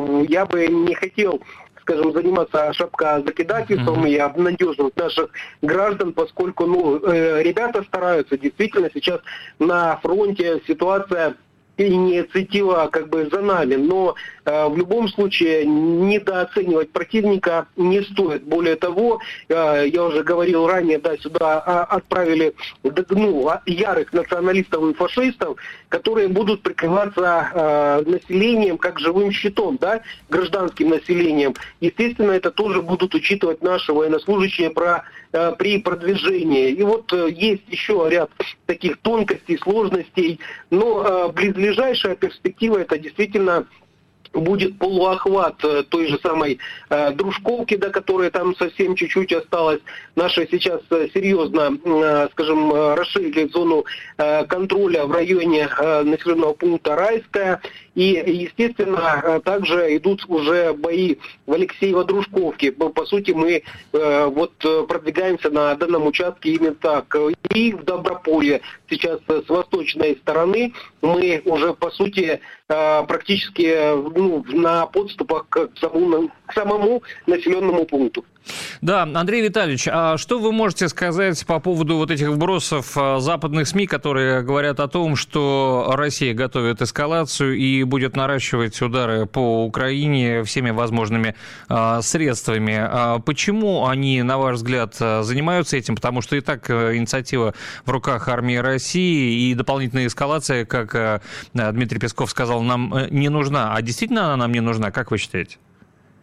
я бы не хотел, скажем, заниматься шапкозакидательством и обнадеживать наших граждан, поскольку, ну, э, ребята стараются, действительно, сейчас на фронте ситуация, инициатива как бы за нами, но э, в любом случае недооценивать противника не стоит. Более того, э, я уже говорил ранее, да, сюда а, отправили ну, ярых националистов и фашистов, которые будут прикрываться э, населением как живым щитом, да, гражданским населением. Естественно, это тоже будут учитывать наши военнослужащие про, э, при продвижении. И вот э, есть еще ряд таких тонкостей, сложностей, но э, близлежащих Ближайшая перспектива — это действительно будет полуохват той же самой э, Дружковки, до которой там совсем чуть-чуть осталось. Наши сейчас серьезно, э, скажем, расширили зону э, контроля в районе э, населенного пункта Райская. И, естественно, также идут уже бои в Алексеево-Дружковке. По сути, мы э, вот продвигаемся на данном участке именно так. И в Доброполье сейчас с восточной стороны мы уже, по сути, э, практически ну, на подступах к самому, к самому населенному пункту. Да, Андрей Витальевич, а что вы можете сказать по поводу вот этих вбросов западных СМИ, которые говорят о том, что Россия готовит эскалацию и будет наращивать удары по Украине всеми возможными а, средствами? А почему они, на ваш взгляд, занимаются этим? Потому что и так инициатива в руках армии России, и дополнительная эскалация, как а, Дмитрий Песков сказал, нам не нужна. А действительно она нам не нужна, как вы считаете?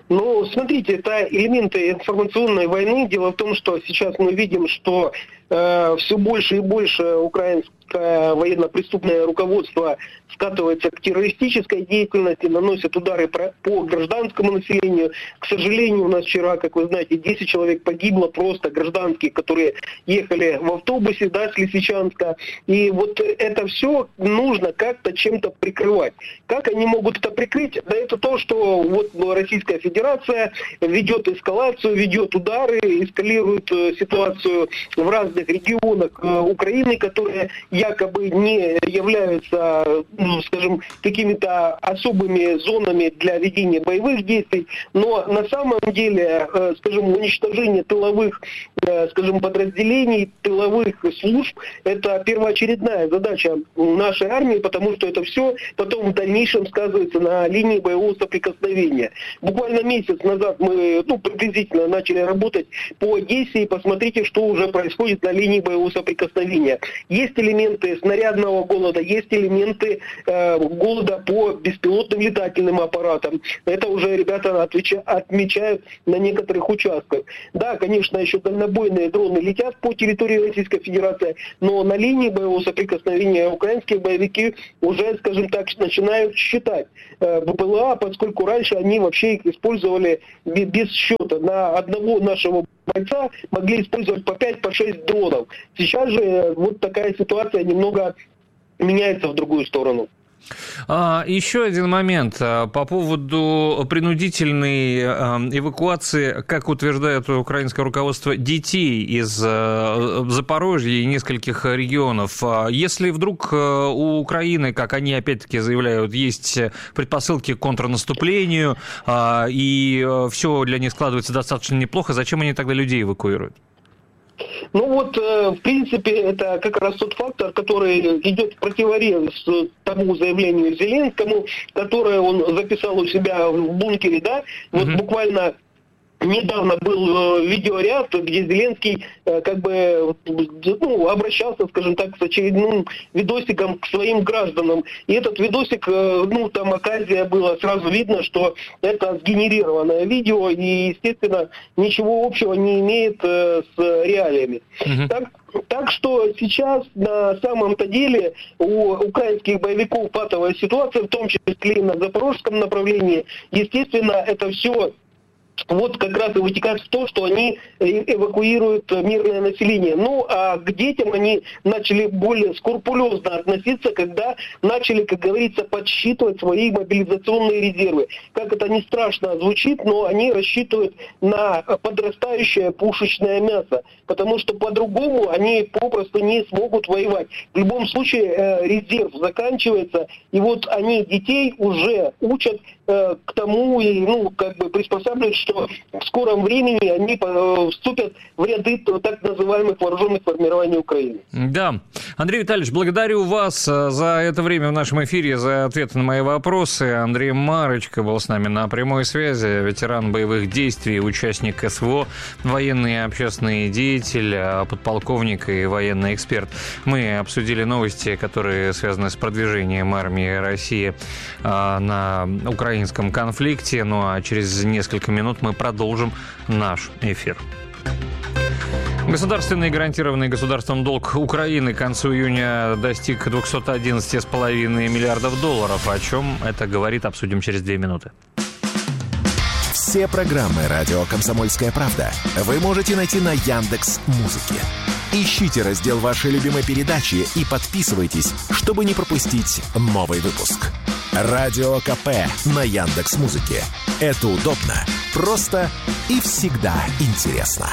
Ну, смотрите, это элементы информационной войны. Дело в том, что сейчас мы видим, что э, все больше и больше украинское военно-преступное руководство скатывается к террористической деятельности, наносят удары по гражданскому населению. К сожалению, у нас вчера, как вы знаете, десять человек погибло, просто гражданские, которые ехали в автобусе, да, с Лисичанска. И вот это все нужно как-то чем-то прикрывать. Как они могут это прикрыть? Да это то, что вот Российская Федерация ведет эскалацию, ведет удары, эскалирует ситуацию в разных регионах Украины, которые якобы не являются, ну, скажем, какими-то особыми зонами для ведения боевых действий, но на самом деле, скажем, уничтожение тыловых, скажем, подразделений, тыловых служб – это первоочередная задача нашей армии, потому что это все потом в дальнейшем сказывается на линии боевого соприкосновения. Буквально месяц назад мы, ну, приблизительно начали работать по Одессе, и посмотрите, что уже происходит на линии боевого соприкосновения. Есть элементы снарядного голода, есть элементы э, голода по беспилотным летательным аппаратам. Это уже ребята отвеча- отмечают на некоторых участках. Да, конечно, еще дальнобойные дроны летят по территории Российской Федерации, но на линии боевого соприкосновения украинские боевики уже, скажем так, начинают считать э, БПЛА, поскольку раньше они вообще их использовали без счета. На одного нашего бойца могли использовать по пять, по шесть дронов. Сейчас же вот такая ситуация немного меняется в другую сторону. А, еще один момент по поводу принудительной эвакуации, как утверждает украинское руководство, детей из Запорожья и нескольких регионов. Если вдруг у Украины, как они опять-таки заявляют, есть предпосылки к контрнаступлению, и все для них складывается достаточно неплохо, зачем они тогда людей эвакуируют? Ну вот, в принципе, это как раз тот фактор, который идет в противорез тому заявлению Зеленскому, которое он записал у себя в бункере, да, вот mm-hmm. буквально недавно был видеоряд, где Зеленский как бы ну, обращался, скажем так, с очередным видосиком к своим гражданам. И этот видосик, ну, там оказия была, сразу видно, что это сгенерированное видео и, естественно, ничего общего не имеет с реалиями. Mm-hmm. Так, так что сейчас на самом-то деле у украинских боевиков патовая ситуация, в том числе и на запорожском направлении. Естественно, это все вот как раз и вытекает в то, что они эвакуируют мирное население. Ну, а к детям они начали более скрупулезно относиться, когда начали, как говорится, подсчитывать свои мобилизационные резервы. Как это ни страшно звучит, но они рассчитывают на подрастающее пушечное мясо, потому что по-другому они попросту не смогут воевать. В любом случае резерв заканчивается, и вот они детей уже учат к тому и, ну, как бы приспосабливают, что в скором времени они вступят в ряды так называемых вооруженных формирований Украины. Да. Андрей Витальевич, благодарю вас за это время в нашем эфире, за ответы на мои вопросы. Андрей Марочка был с нами на прямой связи, ветеран боевых действий, участник СВО, военный и общественный деятель, подполковник и военный эксперт. Мы обсудили новости, которые связаны с продвижением армии России на украинском конфликте. Ну а через несколько минут мы продолжим наш эфир. Государственный гарантированный государством долг Украины к концу июня достиг двести одиннадцать целых пять десятых миллиардов долларов. О чем это говорит, обсудим через две минуты. Все программы «Радио Комсомольская правда» вы можете найти на Яндекс.Музыке. Ищите раздел вашей любимой передачи и подписывайтесь, чтобы не пропустить новый выпуск. Радио КП на Яндекс.Музыке. Это удобно, просто и всегда интересно.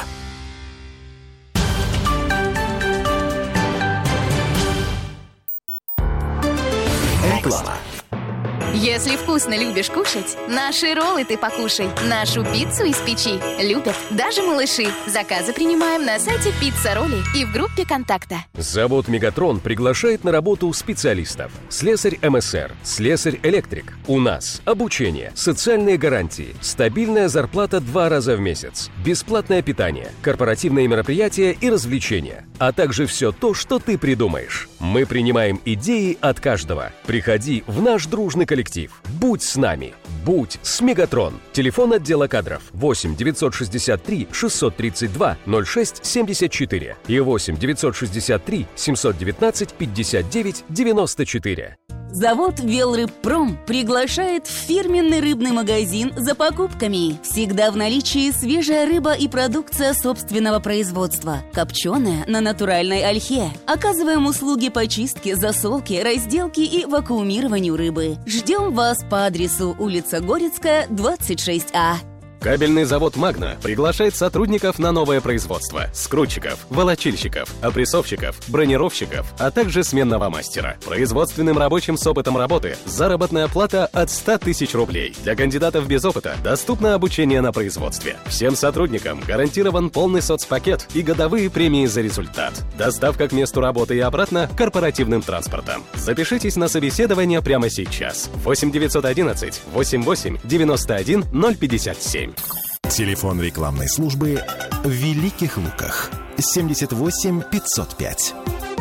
Реклама. Если вкусно любишь кушать, наши роллы ты покушай, нашу пиццу из печи любят даже малыши. Заказы принимаем на сайте Пицца Ролли и в группе контакта. Завод «Мегатрон» приглашает на работу специалистов. Слесарь МСР, слесарь-электрик. У нас обучение, социальные гарантии, стабильная зарплата два раза в месяц, бесплатное питание, корпоративные мероприятия и развлечения, а также все то, что ты придумаешь. Мы принимаем идеи от каждого. Приходи в наш дружный коллектив. перспектив. Будь с нами. Будь с Мегатрон. Телефон отдела кадров восемь девятьсот шестьдесят три шестьсот тридцать два ноль шесть семьдесят четыре и восемь девятьсот шестьдесят три семьсот девятнадцать пятьдесят девять девяносто четыре. Завод «Велрыбпром» приглашает в фирменный рыбный магазин за покупками. Всегда в наличии свежая рыба и продукция собственного производства. Копченая на натуральной ольхе. Оказываем услуги по чистке, засолке, разделке и вакуумированию рыбы. Ждем вас по адресу улица Горецкая, двадцать шесть А. Кабельный завод «Магна» приглашает сотрудников на новое производство. Скрутчиков, волочильщиков, опрессовщиков, бронировщиков, а также сменного мастера. Производственным рабочим с опытом работы заработная плата от ста тысяч рублей. Для кандидатов без опыта доступно обучение на производстве. Всем сотрудникам гарантирован полный соцпакет и годовые премии за результат. Доставка к месту работы и обратно корпоративным транспортом. Запишитесь на собеседование прямо сейчас. восемь девятьсот одиннадцать восемьдесят восемь девяносто один ноль пятьдесят семь. Телефон рекламной службы в Великих Луках семьдесят восемь пятьсот пять.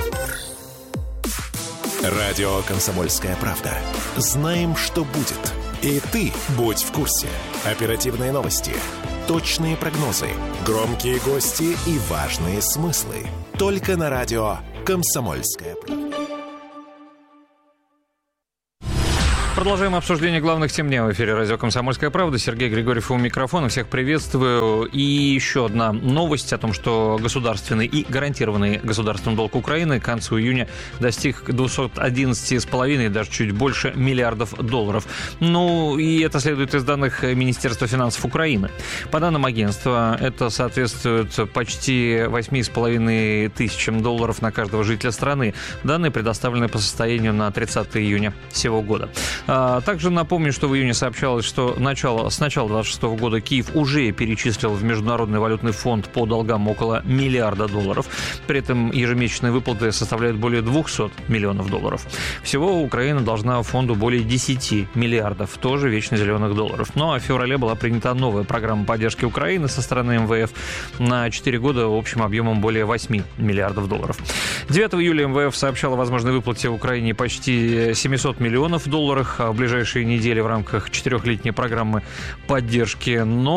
Радио «Комсомольская правда». Знаем, что будет. И ты будь в курсе. Оперативные новости, точные прогнозы, громкие гости и важные смыслы. Только на радио «Комсомольская правда». Продолжаем обсуждение главных тем дня в эфире радио «Комсомольская правда». Сергей Григорьев у микрофона. Всех приветствую. И еще одна новость о том, что государственный и гарантированный государственный долг Украины к концу июня достиг двухсот одиннадцати с половиной, даже чуть больше миллиардов долларов. Ну, и это следует из данных Министерства финансов Украины. По данным агентства, это соответствует почти восьми с половиной тысячам долларов на каждого жителя страны. Данные предоставлены по состоянию на тридцатое июня сего года. Также напомню, что в июне сообщалось, что начало, с начала двадцать шестого года Киев уже перечислил в Международный валютный фонд по долгам около миллиарда долларов. При этом ежемесячные выплаты составляют более двухсот миллионов долларов. Всего Украина должна фонду более десяти миллиардов, тоже вечно зеленых долларов. Ну а в феврале была принята новая программа поддержки Украины со стороны эм вэ эф на четыре года общим объемом более восьми миллиардов долларов. девятого июля эм вэ эф сообщала о возможной выплате Украине почти семисот миллионов долларов в ближайшие недели в рамках четырехлетней программы поддержки.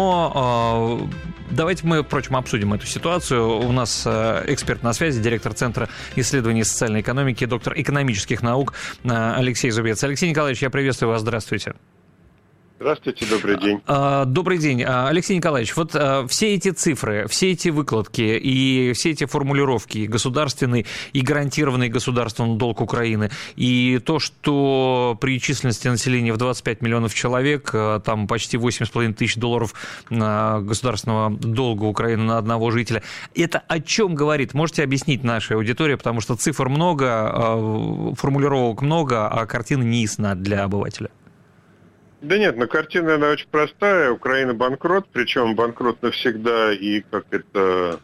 Но э, давайте мы, впрочем, обсудим эту ситуацию. У нас э, эксперт на связи, директор Центра исследований социальной экономики, доктор экономических наук э, Алексей Зубец. Алексей Николаевич, я приветствую вас. Здравствуйте. Здравствуйте, добрый день. Добрый день. Алексей Николаевич, вот все эти цифры, все эти выкладки и все эти формулировки, государственный и гарантированный государственный долг Украины, и то, что при численности населения в двадцать пять миллионов человек, там почти восемь с половиной тысяч долларов государственного долга Украины на одного жителя, это о чем говорит? Можете объяснить нашей аудитории, потому что цифр много, формулировок много, а картина не ясна для обывателя. Да нет, но картина она очень простая. Украина банкрот, причем банкрот навсегда и как это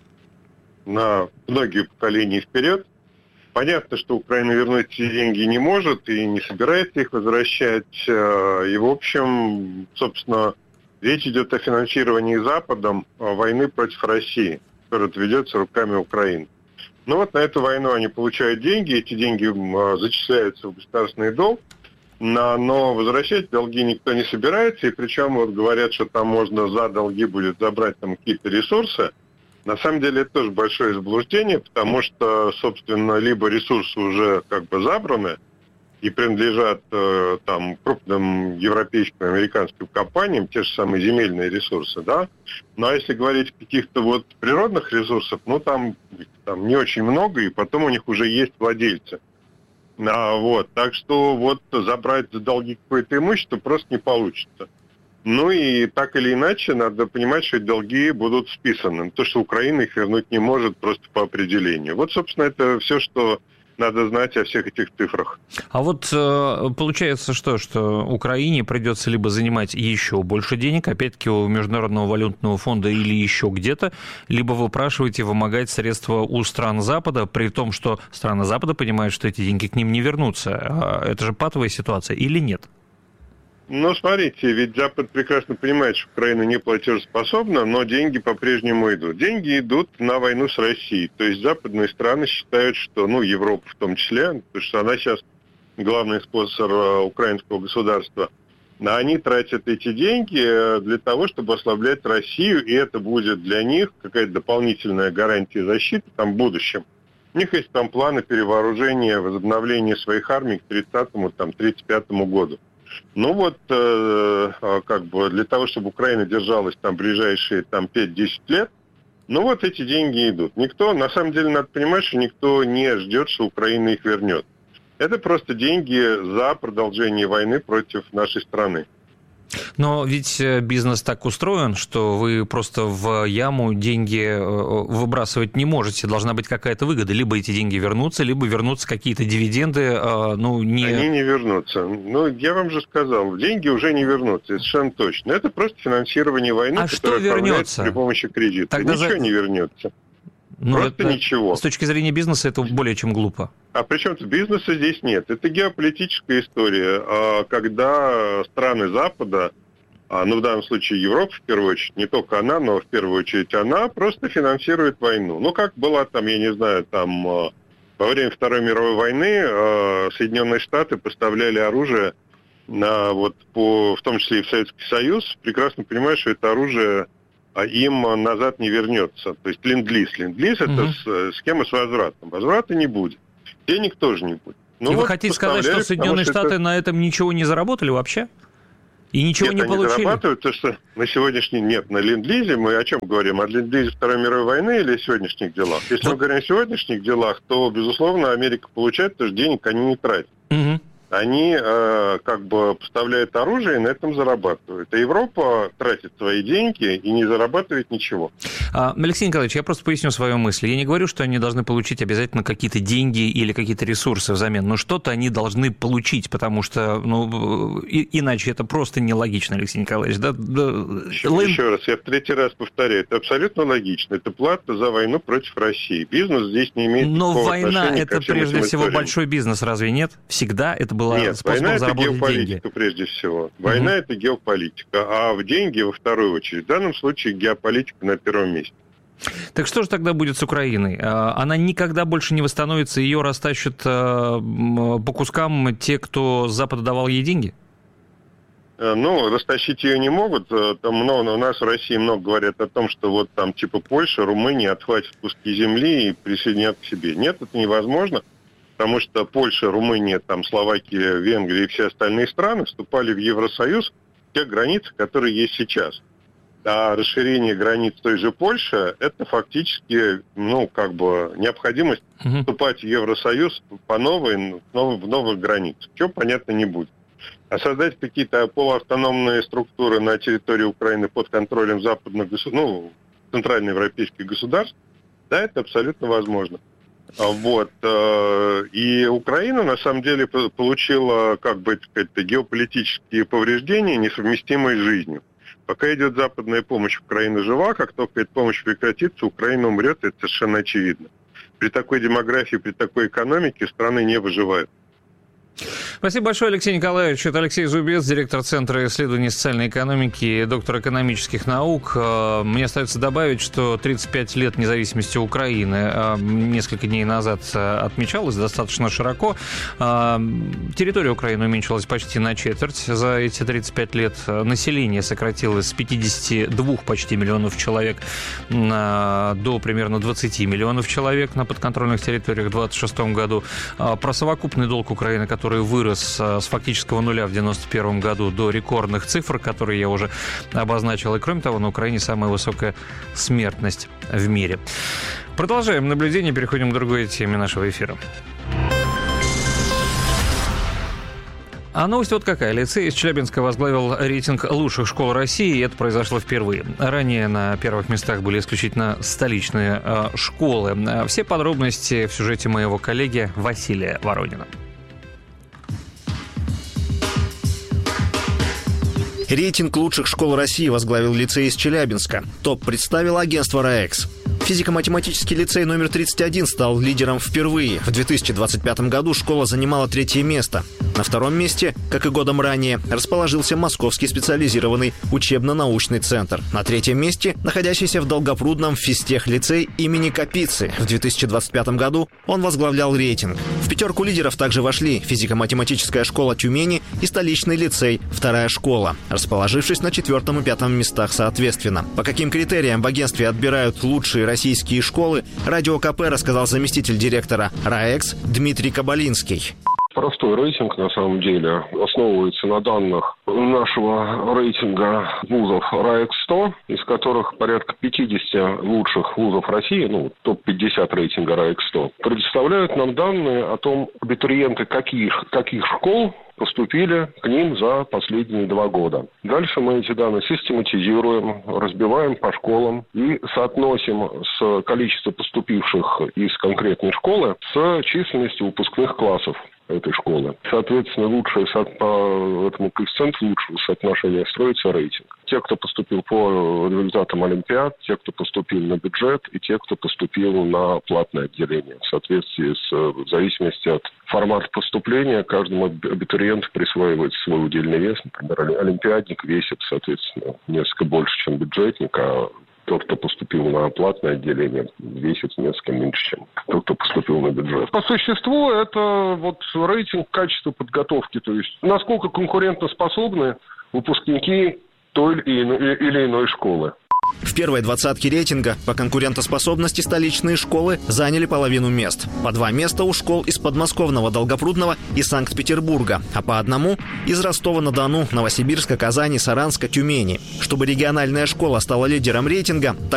на многие поколения вперед. Понятно, что Украина вернуть эти деньги не может и не собирается их возвращать. И, в общем, собственно, речь идет о финансировании Западом войны против России, которая ведется руками Украины. Ну вот на эту войну они получают деньги, эти деньги зачисляются в государственный долг. Но возвращать долги никто не собирается, и причем вот говорят, что там можно за долги будет забрать там какие-то ресурсы. На самом деле это тоже большое заблуждение, потому что, собственно, либо ресурсы уже как бы забраны и принадлежат э, там крупным европейским, американским компаниям, те же самые земельные ресурсы, да. Ну а если говорить о каких-то вот природных ресурсах, ну там, там не очень много, и потом у них уже есть владельцы. А, вот, так что вот забрать за долги какое-то имущество просто не получится. Ну и так или иначе надо понимать, что долги будут списаны. То, что Украина их вернуть не может просто по определению. Вот, собственно, это все, что надо знать о всех этих цифрах. А вот получается что, что Украине придется либо занимать еще больше денег, опять-таки у Международного валютного фонда или еще где-то, либо выпрашивать и вымогать средства у стран Запада, при том, что страны Запада понимают, что эти деньги к ним не вернутся. Это же патовая ситуация или нет? Ну, смотрите, ведь Запад прекрасно понимает, что Украина не платежеспособна, но деньги по-прежнему идут. Деньги идут на войну с Россией. То есть западные страны считают, что, ну, Европа в том числе, потому что она сейчас главный спонсор украинского государства, они тратят эти деньги для того, чтобы ослаблять Россию, и это будет для них какая-то дополнительная гарантия защиты там, в будущем. У них есть там планы перевооружения, возобновления своих армий к тридцатому, там, тридцать пятому году. Ну вот, э, как бы для того, чтобы Украина держалась там ближайшие там, пять-десять лет, ну вот эти деньги идут. Никто, на самом деле, надо понимать, что никто не ждет, что Украина их вернет. Это просто деньги за продолжение войны против нашей страны. Но ведь бизнес так устроен, что вы просто в яму деньги выбрасывать не можете. Должна быть какая-то выгода. Либо эти деньги вернутся, либо вернутся какие-то дивиденды. Ну, не... Они не вернутся. Ну, я вам же сказал, деньги уже не вернутся, совершенно точно. Это просто финансирование войны, а которое вернется? При помощи кредита. Тогда Ничего за... не вернется. Ну, просто это... ничего. С точки зрения бизнеса это более чем глупо. А при чем-то бизнеса здесь нет. Это геополитическая история, когда страны Запада, ну, в данном случае Европа, в первую очередь, не только она, но в первую очередь она, просто финансирует войну. Ну, как была там, я не знаю, там, во время Второй мировой войны Соединенные Штаты поставляли оружие, на, вот, по, в том числе и в Советский Союз, прекрасно понимая, что это оружие им назад не вернется. То есть ленд-лиз. Ленд-лиз угу. это схема с возвратом. Возврата не будет. Денег тоже не будет. Ну, и вот вы хотите сказать, что Соединенные что Штаты это... на этом ничего не заработали вообще? И ничего Нет, не они получили? зарабатывают, потому что на сегодняшний нет, на ленд-лизе мы о чем говорим? О ленд-лизе Второй мировой войны или о сегодняшних делах? Если вот. мы говорим о сегодняшних делах, то, безусловно, Америка получает, потому что денег они не тратят. Угу. Они э, как бы поставляют оружие и на этом зарабатывают. А Европа тратит свои деньги и не зарабатывает ничего. А, Алексей Николаевич, я просто поясню свою мысль. Я не говорю, что они должны получить обязательно какие-то деньги или какие-то ресурсы взамен, но что-то они должны получить, потому что ну, и, иначе это просто нелогично, Алексей Николаевич. Да? Еще, Лэн... еще раз, я в третий раз повторяю, это абсолютно логично. Это плата за войну против России. Бизнес здесь не имеет но никакого война отношения это ко всем прежде этим всего историям. Большой бизнес, разве нет? Всегда это было Нет, способом война заработать это геополитика деньги. прежде всего. Война угу. это геополитика, а в деньги во вторую очередь. В данном случае геополитика на первом месте. Так что же тогда будет с Украиной? Она никогда больше не восстановится, ее растащат по кускам те, кто с Запада давал ей деньги? Ну, растащить ее не могут. Там много, у нас в России много говорят о том, что вот там типа Польша, Румыния отхватят куски земли и присоединят к себе. Нет, это невозможно. Потому что Польша, Румыния, там, Словакия, Венгрия и все остальные страны вступали в Евросоюз в тех границах, которые есть сейчас. А расширение границ той же Польши – это фактически, ну, как бы необходимость угу. вступать в Евросоюз по новой, в новых границах. Чего, понятно, не будет. А создать какие-то полуавтономные структуры на территории Украины под контролем западных государств, ну, центральноевропейских государств, да, это абсолютно возможно. Вот. И Украина, на самом деле, получила, как бы сказать, геополитические повреждения, несовместимые с жизнью. Пока идет западная помощь, Украина жива. Как только эта помощь прекратится, Украина умрет, это совершенно очевидно. При такой демографии, при такой экономике страны не выживают. Спасибо большое, Алексей Николаевич. Это Алексей Зубец, директор Центра исследований социальной экономики, доктор экономических наук. Мне остается добавить, что тридцать пять лет независимости Украины несколько дней назад отмечалось достаточно широко. Территория Украины уменьшилась почти на четверть за эти тридцать пять лет. Население сократилось с пятидесяти двух почти миллионов человек до примерно двадцати миллионов человек на подконтрольных территориях в двадцать шестом году. Про совокупный долг Украины, который вырос с фактического нуля в девяносто первом году до рекордных цифр, которые я уже обозначил. И кроме того, на Украине самая высокая смертность в мире. Продолжаем наблюдение, переходим к другой теме нашего эфира. А новость вот какая. Лицей из Челябинска возглавил рейтинг лучших школ России, и это произошло впервые. Ранее на первых местах были исключительно столичные э, школы. Все подробности в сюжете моего коллеги Василия Воронина. Рейтинг лучших школ России возглавил лицей из Челябинска. Топ представило агентство РАЭКС. Физико-математический лицей номер тридцать один стал лидером впервые. В две тысячи двадцать пятом году школа занимала третье место. На втором месте, как и годом ранее, расположился Московский специализированный учебно-научный центр. На третьем месте находящийся в Долгопрудном физтех-лицей имени Капицы. В две тысячи двадцать пятом году он возглавлял рейтинг. В пятерку лидеров также вошли физико-математическая школа Тюмени и столичный лицей «Вторая школа», расположившись на четвертом и пятом местах соответственно. По каким критериям в агентстве отбирают лучшие российские школы, Радио ка пэ рассказал заместитель директора РАЭКС Дмитрий Кабалинский. Простой рейтинг, на самом деле, основывается на данных нашего рейтинга вузов РАЭКС сто, из которых порядка пятьдесят лучших вузов России, ну, топ пятьдесят рейтинга РАЭКС сто, предоставляют нам данные о том, абитуриенты каких, каких школ поступили к ним за последние два года. Дальше мы эти данные систематизируем, разбиваем по школам и соотносим с количеством поступивших из конкретной школы с численностью выпускных классов этой школы. Соответственно, лучшее по этому коэффициенту лучшего соотношения строится рейтинг. Те, кто поступил по результатам олимпиад, те, кто поступил на бюджет, и те, кто поступил на платное отделение. В соответствии с, в зависимости от формата поступления, каждому абитуриенту присваивается свой удельный вес. Например, олимпиадник весит, соответственно, несколько больше, чем бюджетник, а тот, кто поступил на платное отделение, весит несколько меньше, чем тот, кто поступил на бюджет. По существу это вот рейтинг качества подготовки, то есть насколько конкурентоспособны выпускники той или иной, или иной школы. В первой двадцатке рейтинга по конкурентоспособности столичные школы заняли половину мест. По два места у школ из подмосковного Долгопрудного и Санкт-Петербурга, а по одному из Ростова-на-Дону, Новосибирска, Казани, Саранска, Тюмени. Чтобы региональная школа стала лидером рейтинга,